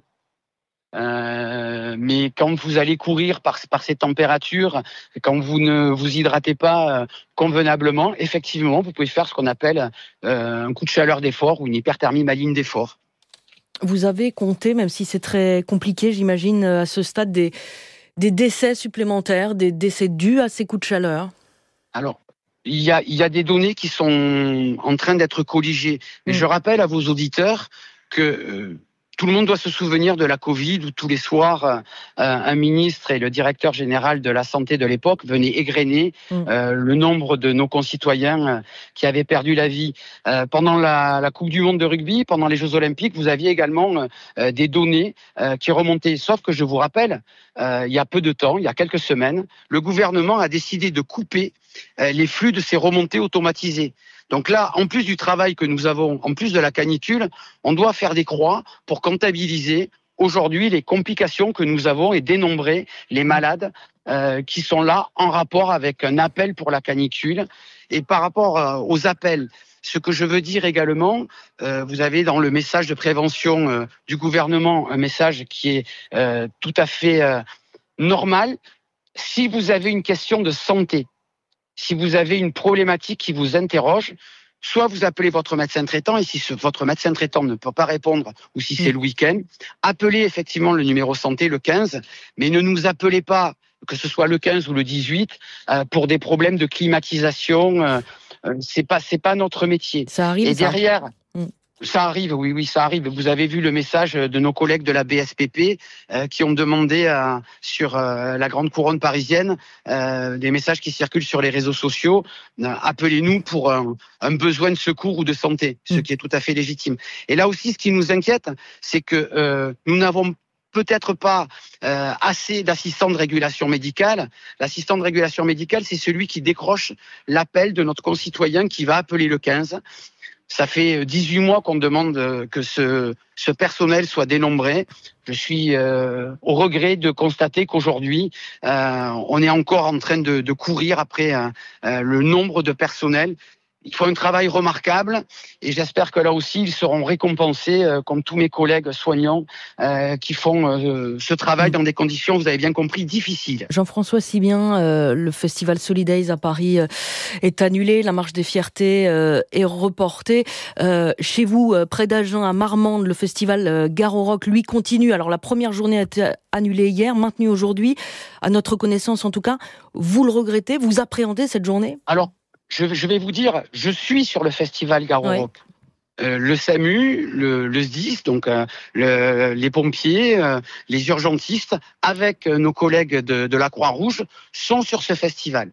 Mais quand vous allez courir par ces températures, quand vous ne vous hydratez pas convenablement, effectivement, vous pouvez faire ce qu'on appelle un coup de chaleur d'effort ou une hyperthermie maligne d'effort. Vous avez compté, même si c'est très compliqué, j'imagine, à ce stade, des décès supplémentaires, des décès dus à ces coups de chaleur? Alors, il y a des données qui sont en train d'être colligées. Mais je rappelle à vos auditeurs que tout le monde doit se souvenir de la Covid, où tous les soirs, un ministre et le directeur général de la santé de l'époque venaient égrener le nombre de nos concitoyens qui avaient perdu la vie. Pendant la Coupe du Monde de rugby, pendant les Jeux Olympiques, vous aviez également des données qui remontaient. Sauf que je vous rappelle, il y a peu de temps, il y a quelques semaines, le gouvernement a décidé de couper les flux de ces remontées automatisées. Donc là, en plus du travail que nous avons, en plus de la canicule, on doit faire des croix pour comptabiliser aujourd'hui les complications que nous avons et dénombrer les malades qui sont là en rapport avec un appel pour la canicule. Et par rapport aux appels, ce que je veux dire également, vous avez dans le message de prévention du gouvernement un message qui est tout à fait normal. Si vous avez une question de santé, si vous avez une problématique qui vous interroge, soit vous appelez votre médecin traitant, et si votre médecin traitant ne peut pas répondre, ou si c'est le week-end, appelez effectivement le numéro santé, le 15, mais ne nous appelez pas, que ce soit le 15 ou le 18, pour des problèmes de climatisation. C'est pas notre métier. Ça arrive. Et derrière... Ça arrive, oui, ça arrive. Vous avez vu le message de nos collègues de la BSPP qui ont demandé sur la grande couronne parisienne des messages qui circulent sur les réseaux sociaux. Appelez-nous pour un besoin de secours ou de santé, ce qui est tout à fait légitime. Et là aussi, ce qui nous inquiète, c'est que nous n'avons peut-être pas assez d'assistants de régulation médicale. L'assistant de régulation médicale, c'est celui qui décroche l'appel de notre concitoyen qui va appeler le 15. Ça fait 18 mois qu'on demande que ce personnel soit dénombré. Je suis au regret de constater qu'aujourd'hui, on est encore en train de courir après le nombre de personnels. Ils font un travail remarquable et j'espère que là aussi, ils seront récompensés comme tous mes collègues soignants qui font ce travail dans des conditions, vous avez bien compris, difficiles. Jean-François Sibien, le festival Solidays à Paris est annulé, la marche des fiertés est reportée. Chez vous, près d'Agen, à Marmande, le festival Gare au Rock, lui, continue. Alors la première journée a été annulée hier, maintenue aujourd'hui, à notre connaissance en tout cas. Vous le regrettez, vous appréhendez cette journée ? Alors, je vais vous dire, je suis sur le festival Gare au Rock. Le SAMU, le SDIS, donc les pompiers, les urgentistes, avec nos collègues de la Croix-Rouge, sont sur ce festival.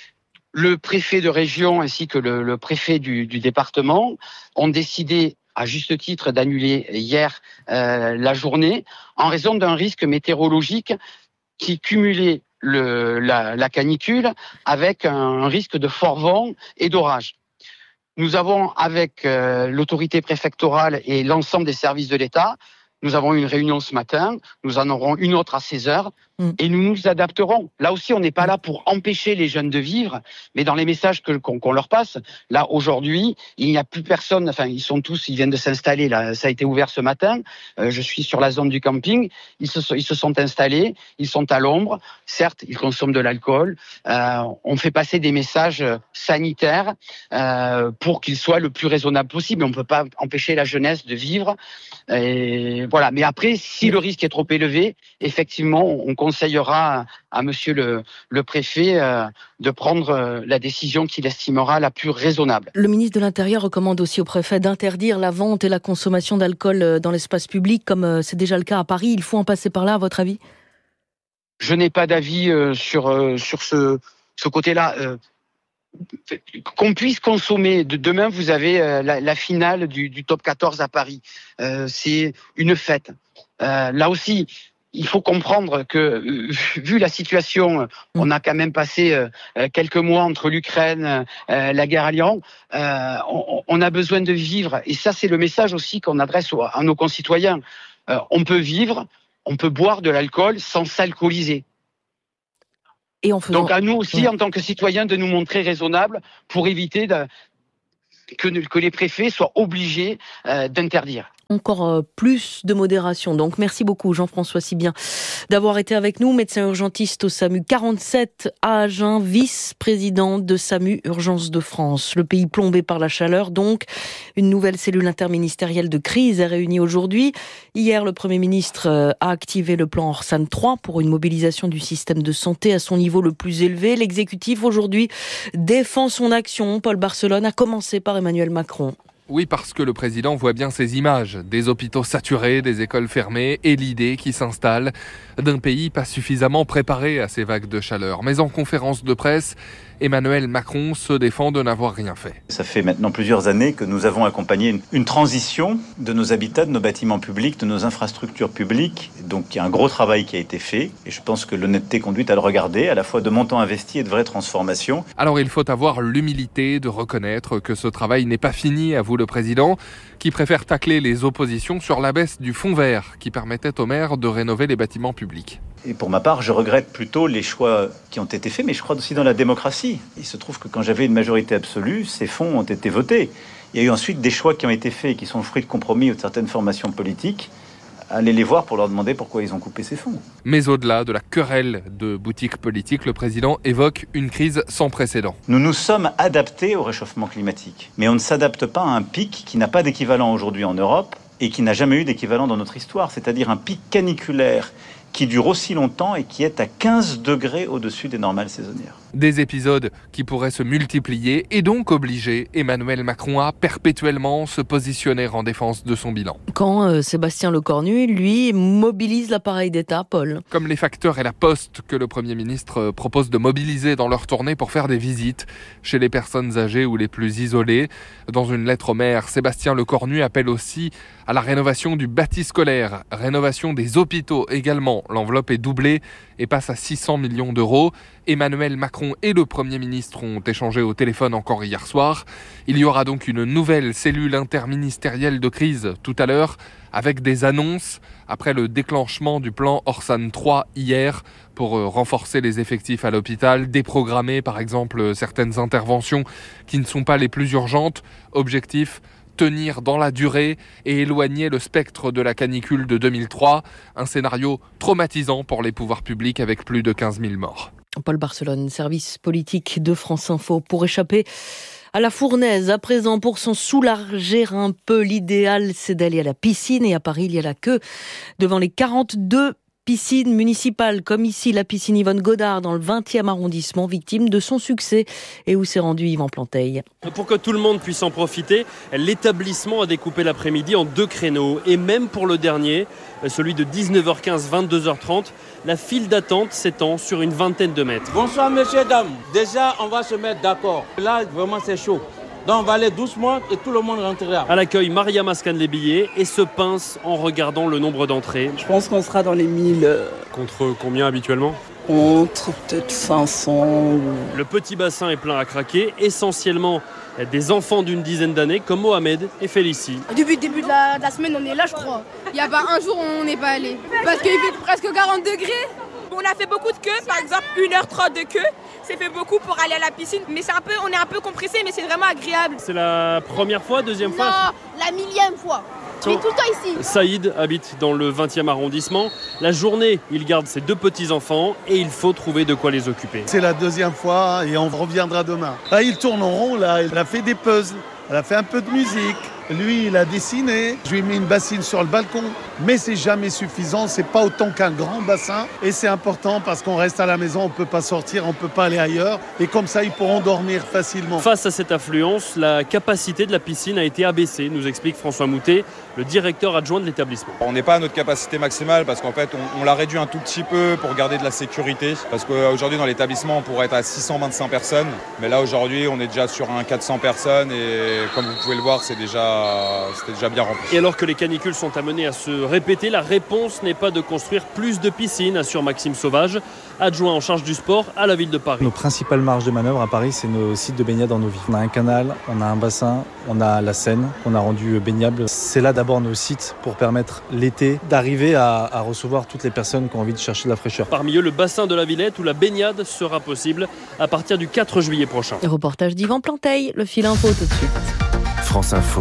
Le préfet de région ainsi que le préfet du département ont décidé, à juste titre, d'annuler hier la journée en raison d'un risque météorologique qui cumulait la canicule avec un risque de fort vent et d'orage. Nous avons, avec l'autorité préfectorale et l'ensemble des services de l'État, nous avons eu une réunion ce matin, nous en aurons une autre à 16h, et nous nous adapterons. Là aussi, on n'est pas là pour empêcher les jeunes de vivre, mais dans les messages qu'on leur passe, là, aujourd'hui, il n'y a plus personne, enfin, ils viennent de s'installer, là, ça a été ouvert ce matin, je suis sur la zone du camping, ils se sont installés, ils sont à l'ombre, certes, ils consomment de l'alcool, on fait passer des messages sanitaires pour qu'ils soient le plus raisonnables possible, on ne peut pas empêcher la jeunesse de vivre, et voilà. Mais après, si le risque est trop élevé, effectivement, on conseillera à monsieur le préfet de prendre la décision qu'il estimera la plus raisonnable. Le ministre de l'Intérieur recommande aussi au préfet d'interdire la vente et la consommation d'alcool dans l'espace public, comme c'est déjà le cas à Paris. Il faut en passer par là, à votre avis ? Je n'ai pas d'avis sur ce côté-là. Qu'on puisse consommer. Demain, vous avez la finale du top 14 à Paris. C'est une fête. Là aussi, il faut comprendre que, vu la situation, on a quand même passé quelques mois entre l'Ukraine, la guerre à l'Iran, on a besoin de vivre. Et ça, c'est le message aussi qu'on adresse à nos concitoyens. On peut vivre, on peut boire de l'alcool sans s'alcooliser. Et en faisant... Donc à nous aussi, en tant que citoyens, de nous montrer raisonnables pour éviter que les préfets soient obligés d'interdire. Encore plus de modération. Donc merci beaucoup Jean-François Sibien d'avoir été avec nous, médecin urgentiste au SAMU 47 à Agen, vice-président de SAMU Urgence de France. Le pays plombé par la chaleur, donc une nouvelle cellule interministérielle de crise est réunie aujourd'hui. Hier, le Premier ministre a activé le plan Orsan 3 pour une mobilisation du système de santé à son niveau le plus élevé. L'exécutif aujourd'hui défend son action. Paul Barcelone, a commencé par Emmanuel Macron. Oui, parce que le président voit bien ces images, des hôpitaux saturés, des écoles fermées et l'idée qui s'installe d'un pays pas suffisamment préparé à ces vagues de chaleur. Mais en conférence de presse, Emmanuel Macron se défend de n'avoir rien fait. Ça fait maintenant plusieurs années que nous avons accompagné une transition de nos habitats, de nos bâtiments publics, de nos infrastructures publiques. Donc il y a un gros travail qui a été fait et je pense que l'honnêteté conduit à le regarder, à la fois de montants investis et de vraies transformations. Alors il faut avoir l'humilité de reconnaître que ce travail n'est pas fini, avoue le président, qui préfère tacler les oppositions sur la baisse du fonds vert qui permettait aux maires de rénover les bâtiments publics. Et pour ma part, je regrette plutôt les choix qui ont été faits, mais je crois aussi dans la démocratie. Il se trouve que quand j'avais une majorité absolue, ces fonds ont été votés. Il y a eu ensuite des choix qui ont été faits et qui sont le fruit de compromis de certaines formations politiques. Allez les voir pour leur demander pourquoi ils ont coupé ces fonds. Mais au-delà de la querelle de boutiques politiques, le président évoque une crise sans précédent. Nous nous sommes adaptés au réchauffement climatique, mais on ne s'adapte pas à un pic qui n'a pas d'équivalent aujourd'hui en Europe et qui n'a jamais eu d'équivalent dans notre histoire, c'est-à-dire un pic caniculaire qui dure aussi longtemps et qui est à 15 degrés au-dessus des normales saisonnières. Des épisodes qui pourraient se multiplier et donc obliger Emmanuel Macron à perpétuellement se positionner en défense de son bilan. Quand Sébastien Lecornu, lui, mobilise l'appareil d'État, Paul. Comme les facteurs et la poste que le Premier ministre propose de mobiliser dans leur tournée pour faire des visites chez les personnes âgées ou les plus isolées. Dans une lettre au maire, Sébastien Lecornu appelle aussi à la rénovation du bâti scolaire, rénovation des hôpitaux également. L'enveloppe est doublée et passe à 600 millions d'euros. Emmanuel Macron et le Premier ministre ont échangé au téléphone encore hier soir. Il y aura donc une nouvelle cellule interministérielle de crise tout à l'heure, avec des annonces après le déclenchement du plan Orsan 3 hier pour renforcer les effectifs à l'hôpital, déprogrammer par exemple certaines interventions qui ne sont pas les plus urgentes. Objectif: tenir dans la durée et éloigner le spectre de la canicule de 2003, un scénario traumatisant pour les pouvoirs publics avec plus de 15 000 morts. Paul Barcelone, service politique de France Info. Pour échapper à la fournaise, à présent, pour s'en soulager un peu, l'idéal c'est d'aller à la piscine. Et à Paris, il y a la queue devant les 42 piscine municipale, comme ici la piscine Yvonne Godard dans le 20e arrondissement, victime de son succès et où s'est rendu Yvan Planteil. Pour que tout le monde puisse en profiter, l'établissement a découpé l'après-midi en 2 créneaux. Et même pour le dernier, celui de 19h15, 22h30, la file d'attente s'étend sur une vingtaine de mètres. Bonsoir messieurs, dames. Déjà, on va se mettre d'accord. Là, vraiment, c'est chaud. Donc on va aller doucement et tout le monde rentrera. À l'accueil, Mariama scanne les billets et se pince en regardant le nombre d'entrées. Je pense qu'on sera dans les 1000. Contre combien habituellement ? Entre peut-être 500. Le petit bassin est plein à craquer, essentiellement des enfants d'une dizaine d'années comme Mohamed et Félicie. Depuis le début de la semaine, on est là, je crois. Il n'y a pas un jour où on n'est pas allé. Parce qu'il fait presque 40 degrés. On a fait beaucoup de queues, par exemple 1h30 de queue. C'est fait beaucoup pour aller à la piscine, mais on est un peu compressé, mais c'est vraiment agréable. C'est la première fois, deuxième fois ? Non, la 1000e fois. Il est tout le temps ici. Saïd habite dans le 20e arrondissement. La journée, il garde ses 2 petits-enfants et il faut trouver de quoi les occuper. C'est la 2e fois et on reviendra demain. Là, il tourne en rond, là. Elle a fait des puzzles, elle a fait un peu de musique. Lui, il a dessiné. Je lui ai mis une bassine sur le balcon. Mais c'est jamais suffisant. C'est pas autant qu'un grand bassin. Et c'est important parce qu'on reste à la maison, on peut pas sortir, on peut pas aller ailleurs. Et comme ça, ils pourront dormir facilement. Face à cette affluence, la capacité de la piscine a été abaissée, nous explique François Moutet, le directeur adjoint de l'établissement. On n'est pas à notre capacité maximale parce qu'en fait, on l'a réduit un tout petit peu pour garder de la sécurité. Parce qu'aujourd'hui, dans l'établissement, on pourrait être à 625 personnes. Mais là, aujourd'hui, on est déjà sur un 400 personnes. Et comme vous pouvez le voir, c'était déjà bien rempli. Et alors que les canicules sont amenées à se répéter, la réponse n'est pas de construire plus de piscines, assure Maxime Sauvage, adjoint en charge du sport à la ville de Paris. Nos principales marges de manœuvre à Paris, c'est nos sites de baignade en eau vive. On a un canal, on a un bassin, on a la Seine qu'on a rendu baignable. C'est là d'abord nos sites pour permettre l'été d'arriver à recevoir toutes les personnes qui ont envie de chercher de la fraîcheur. Parmi eux, le bassin de la Villette où la baignade sera possible à partir du 4 juillet prochain. Le reportage d'Yvan Planteil, le fil info tout de suite. France Info,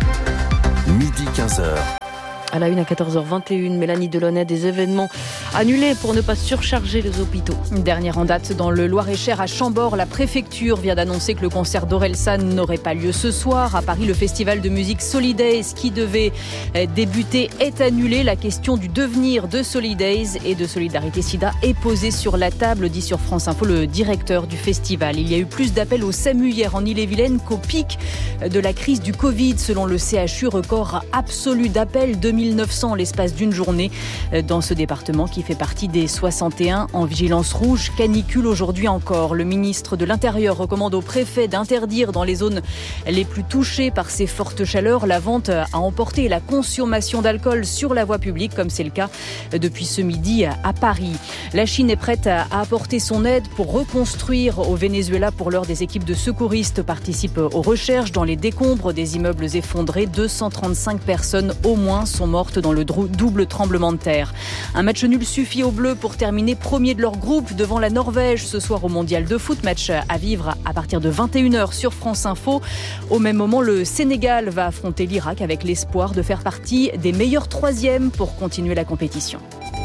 midi 15h. À la une à 14h21, Mélanie Delaunay, des événements annulés pour ne pas surcharger les hôpitaux. Une dernière en date dans le Loir-et-Cher à Chambord. La préfecture vient d'annoncer que le concert d'Orelsan n'aurait pas lieu ce soir. À Paris, le festival de musique Solidays qui devait débuter est annulé. La question du devenir de Solidays et de Solidarité Sida est posée sur la table, dit sur France Info le directeur du festival. Il y a eu plus d'appels au SAMU hier en Ille-et-Vilaine qu'au pic de la crise du Covid. Selon le CHU, record absolu d'appels, 2900 en l'espace d'une journée dans ce département qui fait partie des 61 en vigilance rouge. Canicule aujourd'hui encore. Le ministre de l'Intérieur recommande au préfet d'interdire dans les zones les plus touchées par ces fortes chaleurs la vente à emporter et la consommation d'alcool sur la voie publique, comme c'est le cas depuis ce midi à Paris. La Chine est prête à apporter son aide pour reconstruire au Venezuela. Pour l'heure, des équipes de secouristes participent aux recherches dans les décombres des immeubles effondrés. 235 personnes au moins sont mortes dans le double tremblement de terre. Un match nul suffit aux Bleus pour terminer premier de leur groupe devant la Norvège ce soir au Mondial de foot. Match à vivre à partir de 21h sur France Info. Au même moment, le Sénégal va affronter l'Irak avec l'espoir de faire partie des meilleurs troisièmes pour continuer la compétition.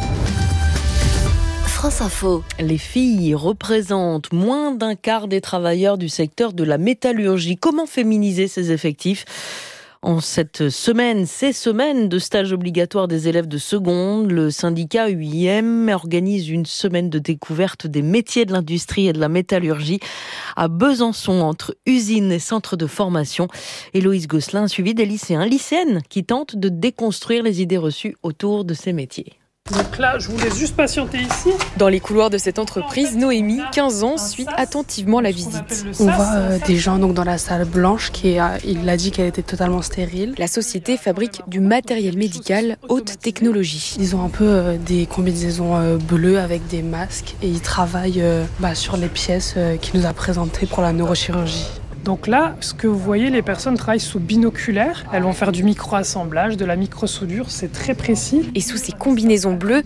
France Info. Les filles représentent moins d'un quart des travailleurs du secteur de la métallurgie. Comment féminiser ces effectifs ? En ces semaines de stage obligatoire des élèves de seconde, le syndicat UIM organise une semaine de découverte des métiers de l'industrie et de la métallurgie à Besançon, entre usines et centres de formation. Héloïse Gosselin a suivi des lycéennes qui tentent de déconstruire les idées reçues autour de ces métiers. Donc là, je vous laisse juste patienter ici. Dans les couloirs de cette entreprise, Noémie, 15 ans, suit attentivement la visite. On voit des gens donc dans la salle blanche il a dit qu'elle était totalement stérile. La société fabrique du matériel médical haute technologie. Ils ont un peu des combinaisons bleues avec des masques et ils travaillent sur les pièces qu'il nous a présentées pour la neurochirurgie. Donc là, ce que vous voyez, les personnes travaillent sous binoculaire. Elles vont faire du micro-assemblage, de la micro-soudure, c'est très précis. Et sous ces combinaisons bleues,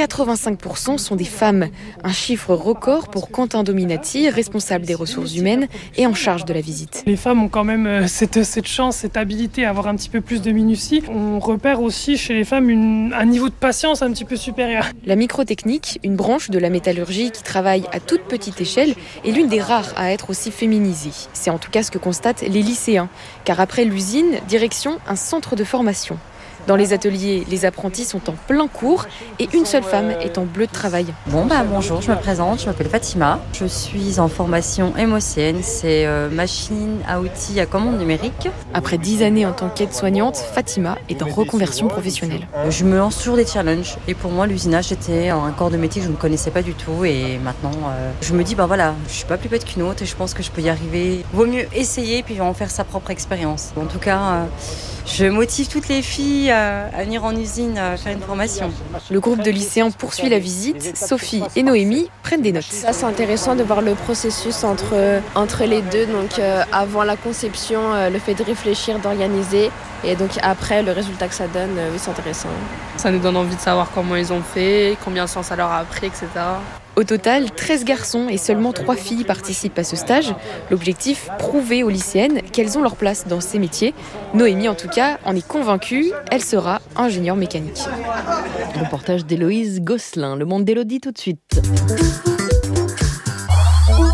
85% sont des femmes. Un chiffre record pour Quentin Dominati, responsable des ressources humaines et en charge de la visite. Les femmes ont quand même cette chance, cette habilité à avoir un petit peu plus de minutie. On repère aussi chez les femmes un niveau de patience un petit peu supérieur. La microtechnique, une branche de la métallurgie qui travaille à toute petite échelle, est l'une des rares à être aussi féminisée. C'est en tout cas ce que constatent les lycéens. Car après l'usine, direction un centre de formation. Dans les ateliers, les apprentis sont en plein cours et une seule femme est en bleu de travail. Bonjour, je me présente, je m'appelle Fatima. Je suis en formation MOCN, c'est machine à outils à commande numérique. Après 10 années en tant qu'aide-soignante, Fatima est en reconversion professionnelle. Je me lance toujours des challenges et pour moi l'usinage c'était un corps de métier que je ne connaissais pas du tout et maintenant je me dis je suis pas plus bête qu'une autre et je pense que je peux y arriver. Vaut mieux essayer puis en faire sa propre expérience. En tout cas, je motive toutes les filles à venir en usine faire une formation. Le groupe de lycéens poursuit la visite. Sophie et Noémie prennent des notes. Là, c'est intéressant de voir le processus entre les deux. Donc avant la conception, le fait de réfléchir, d'organiser. Et donc après, le résultat que ça donne, oui, c'est intéressant. Ça nous donne envie de savoir comment ils ont fait, combien de temps ça leur a pris, etc. Au total, 13 garçons et seulement 3 filles participent à ce stage. L'objectif, prouver aux lycéennes qu'elles ont leur place dans ces métiers. Noémie, en tout cas, en est convaincue. Elle sera ingénieure mécanique. Reportage d'Héloïse Gosselin. Le monde d'Élodie tout de suite.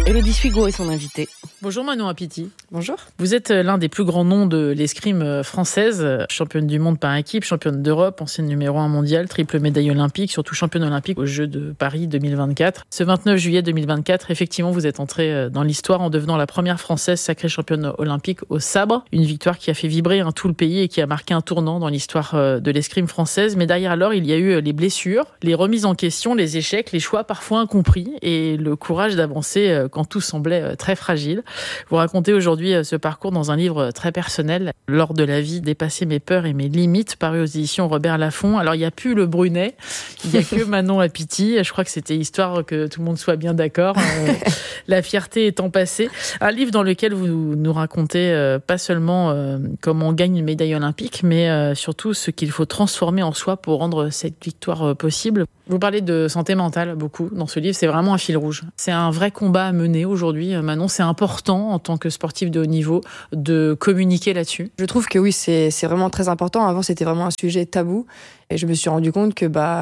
Élodie Suigo est son invitée. Bonjour Manon Apiti. Bonjour. Vous êtes l'un des plus grands noms de l'escrime française, championne du monde par équipe, championne d'Europe, ancienne numéro 1 mondial, triple médaille olympique, surtout championne olympique aux Jeux de Paris 2024. Ce 29 juillet 2024, effectivement, vous êtes entrée dans l'histoire en devenant la première française sacrée championne olympique au sabre. Une victoire qui a fait vibrer tout le pays et qui a marqué un tournant dans l'histoire de l'escrime française. Mais derrière alors, il y a eu les blessures, les remises en question, les échecs, les choix parfois incompris et le courage d'avancer quand tout semblait très fragile. Vous racontez aujourd'hui ce parcours dans un livre très personnel, Lors de la vie, dépasser mes peurs et mes limites, paru aux éditions Robert Laffont. Alors, il n'y a plus le Brunet, il n'y a que Manon Apiti. Je crois que c'était histoire que tout le monde soit bien d'accord. La fierté étant passée. Un livre dans lequel vous nous racontez pas seulement comment on gagne une médaille olympique, mais surtout ce qu'il faut transformer en soi pour rendre cette victoire possible. Vous parlez de santé mentale beaucoup dans ce livre, c'est vraiment un fil rouge. C'est un vrai combat à mener aujourd'hui, Manon. C'est important en tant que sportif de haut niveau de communiquer là-dessus. Je trouve que oui, c'est vraiment très important. Avant, c'était vraiment un sujet tabou. Et je me suis rendu compte que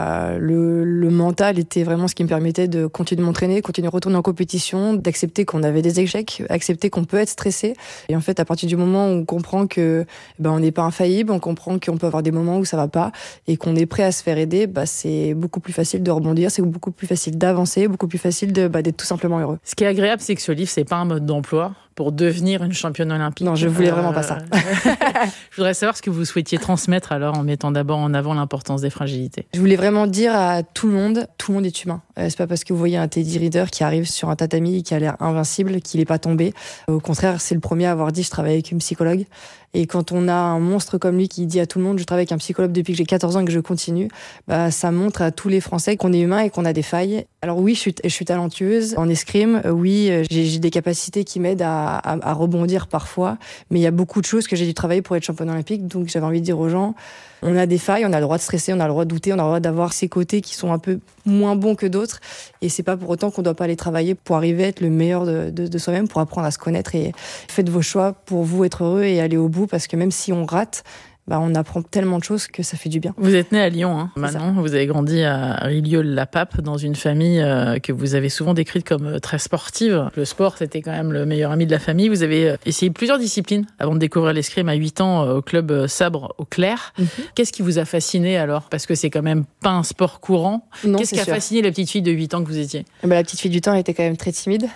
le mental était vraiment ce qui me permettait de continuer de m'entraîner, continuer de retourner en compétition, d'accepter qu'on avait des échecs, accepter qu'on peut être stressé. Et en fait, à partir du moment où on comprend que on n'est pas infaillible, on comprend qu'on peut avoir des moments où ça va pas et qu'on est prêt à se faire aider, c'est beaucoup plus facile de rebondir, c'est beaucoup plus facile d'avancer, beaucoup plus facile d'être tout simplement heureux. Ce qui est agréable, c'est que ce livre, c'est pas un mode d'emploi pour devenir une championne olympique. Non, je voulais vraiment pas ça. Je voudrais savoir ce que vous souhaitiez transmettre alors en mettant d'abord en avant l'importance des fragilités. Je voulais vraiment dire à tout le monde est humain. C'est pas parce que vous voyez un Teddy Riner qui arrive sur un tatami qui a l'air invincible qu'il est pas tombé. Au contraire, c'est le premier à avoir dit je travaille avec une psychologue. Et quand on a un monstre comme lui qui dit à tout le monde je travaille avec un psychologue depuis que j'ai 14 ans et que je continue, ça montre à tous les Français qu'on est humain et qu'on a des failles. Alors oui, je suis talentueuse en escrime. Oui, j'ai des capacités qui m'aident à rebondir parfois. Mais il y a beaucoup de choses que j'ai dû travailler pour être championne olympique. Donc j'avais envie de dire aux gens, on a des failles, on a le droit de stresser, on a le droit de douter, on a le droit d'avoir ces côtés qui sont un peu moins bons que d'autres. Et c'est pas pour autant qu'on doit pas aller travailler pour arriver à être le meilleur de soi-même, pour apprendre à se connaître. Et faites vos choix pour vous être heureux et aller au bout, parce que même si on rate, on apprend tellement de choses que ça fait du bien. Vous êtes née à Lyon, Manon. Vous avez grandi à Rilieu-la-Pape, dans une famille que vous avez souvent décrite comme très sportive. Le sport, c'était quand même le meilleur ami de la famille. Vous avez essayé plusieurs disciplines avant de découvrir l'escrime à 8 ans au club sabre au Clair. Qu'est-ce qui vous a fasciné alors ? Parce que c'est quand même pas un sport courant. Non, qu'est-ce qui a fasciné la petite fille de 8 ans que vous étiez ? La petite fille du temps était quand même très timide.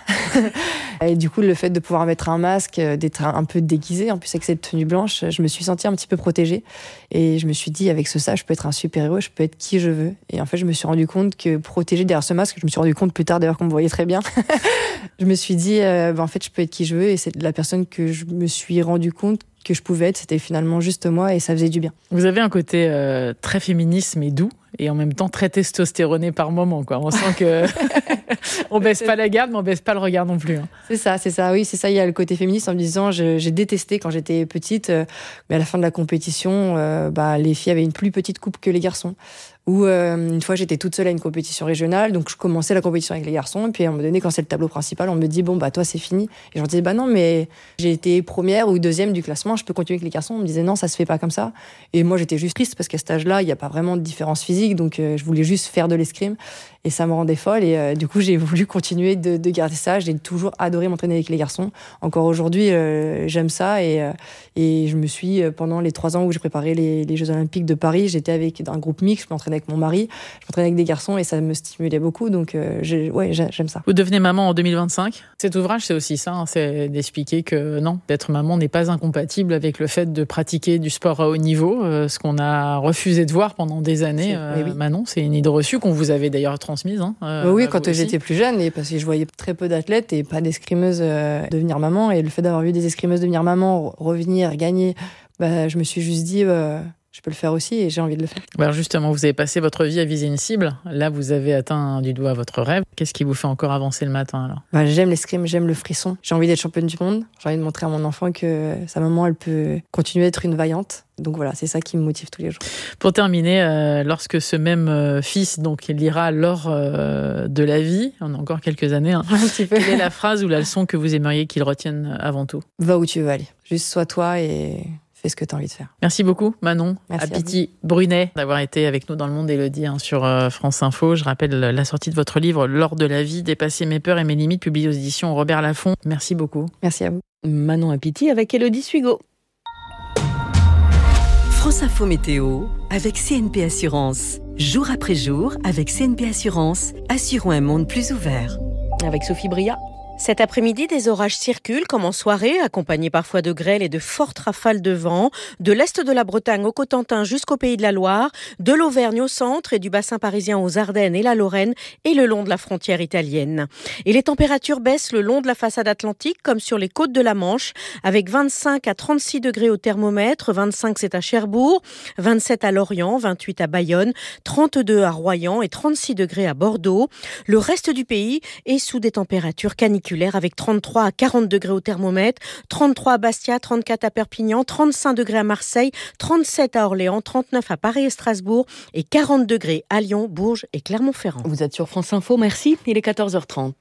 Et du coup, le fait de pouvoir mettre un masque, d'être un peu déguisée, en plus avec cette tenue blanche, je me suis sentie un petit peu protégée. Et je me suis dit, avec ça, je peux être un super-héros, je peux être qui je veux. Et en fait, je me suis rendu compte que protégée derrière ce masque, je me suis rendu compte plus tard d'ailleurs qu'on me voyait très bien, je me suis dit, en fait, je peux être qui je veux. Et c'est la personne que je me suis rendu compte que je pouvais être, c'était finalement juste moi et ça faisait du bien. Vous avez un côté très féministe mais doux et en même temps très testostéroné par moment, quoi. On sent que on baisse pas la garde mais on baisse pas le regard non plus. C'est ça, oui, c'est ça. Il y a le côté féministe en me disant, j'ai détesté quand j'étais petite, mais à la fin de la compétition, les filles avaient une plus petite coupe que les garçons. Ou une fois, j'étais toute seule à une compétition régionale, donc je commençais la compétition avec les garçons, et puis à un moment donné, quand c'est le tableau principal, on me dit, toi, c'est fini. Et je leur disais, non, mais j'ai été première ou deuxième du classement, je peux continuer avec les garçons. On me disait, non, ça se fait pas comme ça. Et moi, j'étais juste triste, parce qu'à cet âge-là, il n'y a pas vraiment de différence physique, donc je voulais juste faire de l'escrime, et ça me rendait folle, et du coup, j'ai voulu continuer de garder ça. J'ai toujours adoré m'entraîner avec les garçons. Encore aujourd'hui, j'aime ça, et je me suis, pendant les 3 ans où j'ai préparé les Jeux Olympiques de Paris, j'étais avec un groupe mixte, je m'entraînais avec mon mari, je m'entraînais avec des garçons et ça me stimulait beaucoup, donc j'aime ça. Vous devenez maman en 2025. Cet ouvrage, c'est aussi ça, c'est d'expliquer que non, d'être maman n'est pas incompatible avec le fait de pratiquer du sport à haut niveau, ce qu'on a refusé de voir pendant des années. Oui. Manon, c'est une idée reçue qu'on vous avait d'ailleurs transmise. Oui, quand j'étais plus jeune, et parce que je voyais très peu d'athlètes et pas d'escrimeuses devenir maman, et le fait d'avoir vu des escrimeuses devenir maman, revenir, gagner, je me suis juste dit... je peux le faire aussi et j'ai envie de le faire. Alors justement, vous avez passé votre vie à viser une cible. Là, vous avez atteint du doigt votre rêve. Qu'est-ce qui vous fait encore avancer le matin alors ? J'aime l'escrime, j'aime le frisson. J'ai envie d'être championne du monde. J'ai envie de montrer à mon enfant que sa maman, elle peut continuer à être une vaillante. Donc voilà, c'est ça qui me motive tous les jours. Pour terminer, lorsque ce même fils lira L'or de la vie, on a encore quelques années, un petit peu. Quelle est la phrase ou la leçon que vous aimeriez qu'il retienne avant tout ? Va où tu veux aller. Juste sois toi et... fais ce que tu as envie de faire. Merci beaucoup Manon Apiti-Brunet d'avoir été avec nous dans Le Monde et le dit sur France Info. Je rappelle la sortie de votre livre L'or de la vie, dépasser mes peurs et mes limites, publié aux éditions Robert Laffont. Merci beaucoup. Merci à vous. Manon Apiti avec Élodie Suigo. France Info Météo avec CNP Assurance. Jour après jour, avec CNP Assurance, assurons un monde plus ouvert. Avec Sophie Bria. Cet après-midi, des orages circulent comme en soirée, accompagnés parfois de grêles et de fortes rafales de vent, de l'est de la Bretagne au Cotentin jusqu'au Pays de la Loire, de l'Auvergne au centre et du bassin parisien aux Ardennes et la Lorraine et le long de la frontière italienne. Et les températures baissent le long de la façade atlantique comme sur les côtes de la Manche, avec 25 à 36 degrés au thermomètre, 25 c'est à Cherbourg, 27 à Lorient, 28 à Bayonne, 32 à Royan et 36 degrés à Bordeaux. Le reste du pays est sous des températures caniculaires avec 33 à 40 degrés au thermomètre, 33 à Bastia, 34 à Perpignan, 35 degrés à Marseille, 37 à Orléans, 39 à Paris et Strasbourg et 40 degrés à Lyon, Bourges et Clermont-Ferrand. Vous êtes sur France Info, merci. Il est 14h30.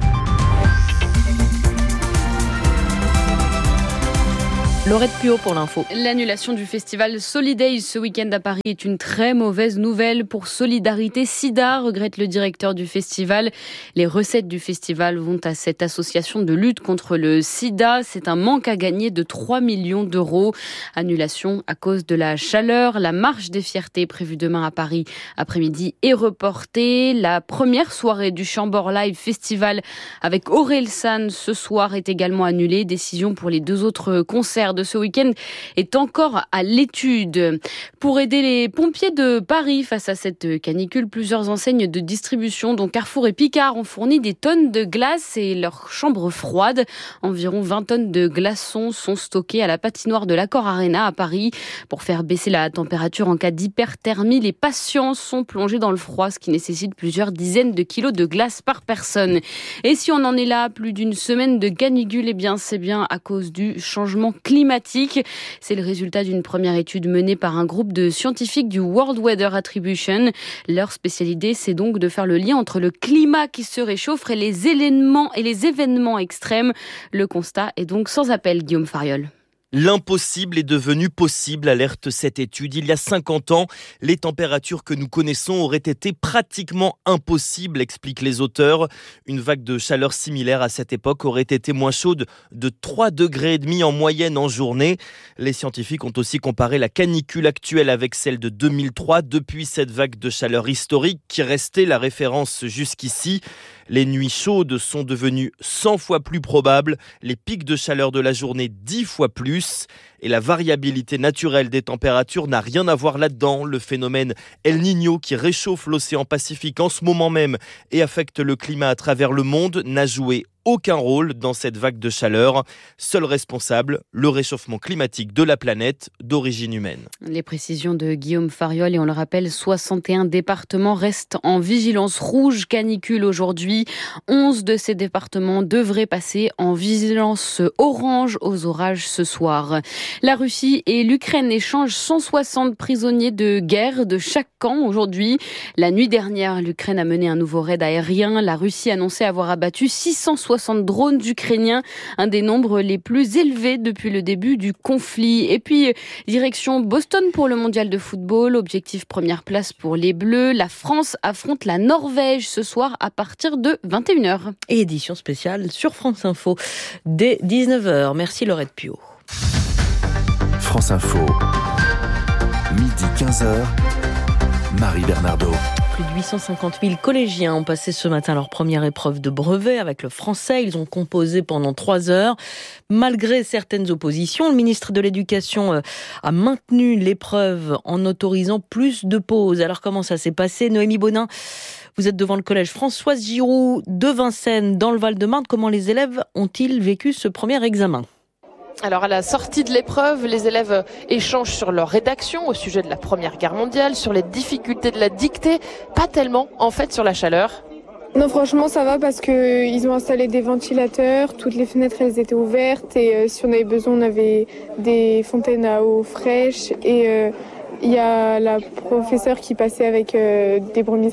Laurette Puot pour l'info. L'annulation du festival Solidays ce week-end à Paris est une très mauvaise nouvelle pour Solidarité Sida, regrette le directeur du festival. Les recettes du festival vont à cette association de lutte contre le sida. C'est un manque à gagner de 3 millions d'euros. Annulation à cause de la chaleur. La marche des fiertés prévue demain à Paris après-midi est reportée. La première soirée du Chambord Live Festival avec Orelsan ce soir est également annulée. Décision pour les 2 autres concerts de ce week-end est encore à l'étude. Pour aider les pompiers de Paris face à cette canicule, plusieurs enseignes de distribution, dont Carrefour et Picard, ont fourni des tonnes de glace et leurs chambres froides. Environ 20 tonnes de glaçons sont stockées à la patinoire de l'Accor Arena à Paris. Pour faire baisser la température en cas d'hyperthermie, les patients sont plongés dans le froid, ce qui nécessite plusieurs dizaines de kilos de glace par personne. Et si on en est là, plus d'une semaine de canicule, eh bien, c'est bien à cause du changement climatique. C'est le résultat d'une première étude menée par un groupe de scientifiques du World Weather Attribution. Leur spécialité, c'est donc de faire le lien entre le climat qui se réchauffe et les événements extrêmes. Le constat est donc sans appel, Guillaume Fariol. L'impossible est devenu possible, alerte cette étude. Il y a 50 ans, les températures que nous connaissons auraient été pratiquement impossibles, expliquent les auteurs. Une vague de chaleur similaire à cette époque aurait été moins chaude de 3,5 degrés en moyenne en journée. Les scientifiques ont aussi comparé la canicule actuelle avec celle de 2003, depuis cette vague de chaleur historique qui restait la référence jusqu'ici. Les nuits chaudes sont devenues 100 fois plus probables, les pics de chaleur de la journée 10 fois plus. Et la variabilité naturelle des températures n'a rien à voir là-dedans. Le phénomène El Niño qui réchauffe l'océan Pacifique en ce moment même et affecte le climat à travers le monde n'a joué aucun rôle dans cette vague de chaleur. Seul responsable, le réchauffement climatique de la planète d'origine humaine. Les précisions de Guillaume Fariol et on le rappelle, 61 départements restent en vigilance rouge canicule aujourd'hui. 11 de ces départements devraient passer en vigilance orange aux orages ce soir. La Russie et l'Ukraine échangent 160 prisonniers de guerre de chaque camp aujourd'hui. La nuit dernière, l'Ukraine a mené un nouveau raid aérien. La Russie annonçait avoir abattu 660 drones ukrainiens, un des nombres les plus élevés depuis le début du conflit. Et puis, direction Boston pour le mondial de football. Objectif première place pour les Bleus. La France affronte la Norvège ce soir à partir de 21h. Et édition spéciale sur France Info dès 19h. Merci Laurette Puot. France Info, midi 15h, Marie Bernardo. Plus de 850 000 collégiens ont passé ce matin leur première épreuve de brevet avec le français. Ils ont composé pendant 3 heures. Malgré certaines oppositions, le ministre de l'Éducation a maintenu l'épreuve en autorisant plus de pauses. Alors comment ça s'est passé? Noémie Bonin, vous êtes devant le collège Françoise Giroud de Vincennes dans le Val-de-Marne. Comment les élèves ont-ils vécu ce premier examen? Alors à la sortie de l'épreuve, les élèves échangent sur leur rédaction au sujet de la Première Guerre mondiale, sur les difficultés de la dictée, pas tellement en fait sur la chaleur. Non, franchement ça va parce qu'ils ont installé des ventilateurs, toutes les fenêtres elles étaient ouvertes et si on avait besoin on avait des fontaines à eau fraîche et il y a la professeure qui passait avec des brumisateurs.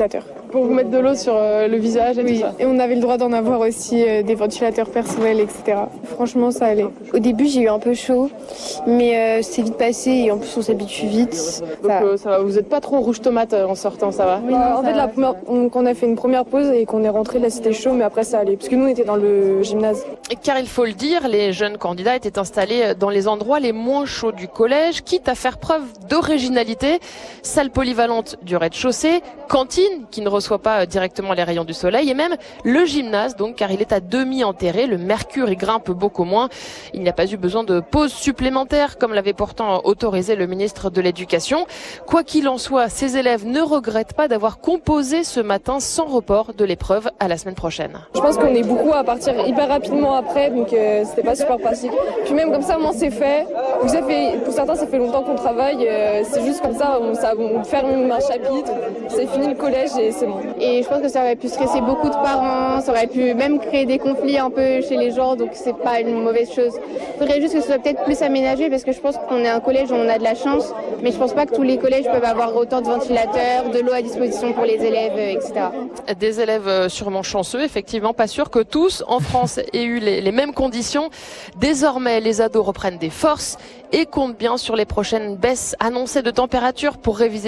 pour vous mettre de l'eau sur le visage et tout ça. Et on avait le droit d'en avoir aussi des ventilateurs personnels, etc. Franchement, ça allait. Au début, j'ai eu un peu chaud, mais c'est vite passé et en plus, on s'habitue vite. Donc ça va, vous n'êtes pas trop rouge tomate en sortant, ça va? Oui, en fait, quand on a fait une première pause et qu'on est rentré, là c'était chaud, mais après ça allait. Parce que nous, on était dans le gymnase. Car il faut le dire, les jeunes candidats étaient installés dans les endroits les moins chauds du collège, quitte à faire preuve d'originalité. Salle polyvalente du rez-de-chaussée, cantine qui ne reçoit pas directement les rayons du soleil et même le gymnase, donc car il est à demi enterré, le mercure y grimpe beaucoup moins. Il n'y a pas eu besoin de pause supplémentaire comme l'avait pourtant autorisé le ministre de l'Éducation. Quoi qu'il en soit, ces élèves ne regrettent pas d'avoir composé ce matin sans report de l'épreuve à la semaine prochaine. Je pense qu'on est beaucoup à partir hyper rapidement après, donc c'était pas super pratique. Puis même comme ça, moi c'est fait. Pour certains, ça fait longtemps qu'on travaille. C'est juste comme ça, on ferme un chapitre, c'est fini le collège et c'est bon. Et je pense que ça aurait pu stresser beaucoup de parents, ça aurait pu même créer des conflits un peu chez les gens, donc c'est pas une mauvaise chose. Il faudrait juste que ce soit peut-être plus aménagé parce que je pense qu'on est un collège où on a de la chance, mais je pense pas que tous les collèges peuvent avoir autant de ventilateurs, de l'eau à disposition pour les élèves, etc. Des élèves sûrement chanceux, effectivement, pas sûr que tous en France aient eu les mêmes conditions. Désormais, les ados reprennent des forces et comptent bien sur les prochaines baisses annoncées de température pour réviser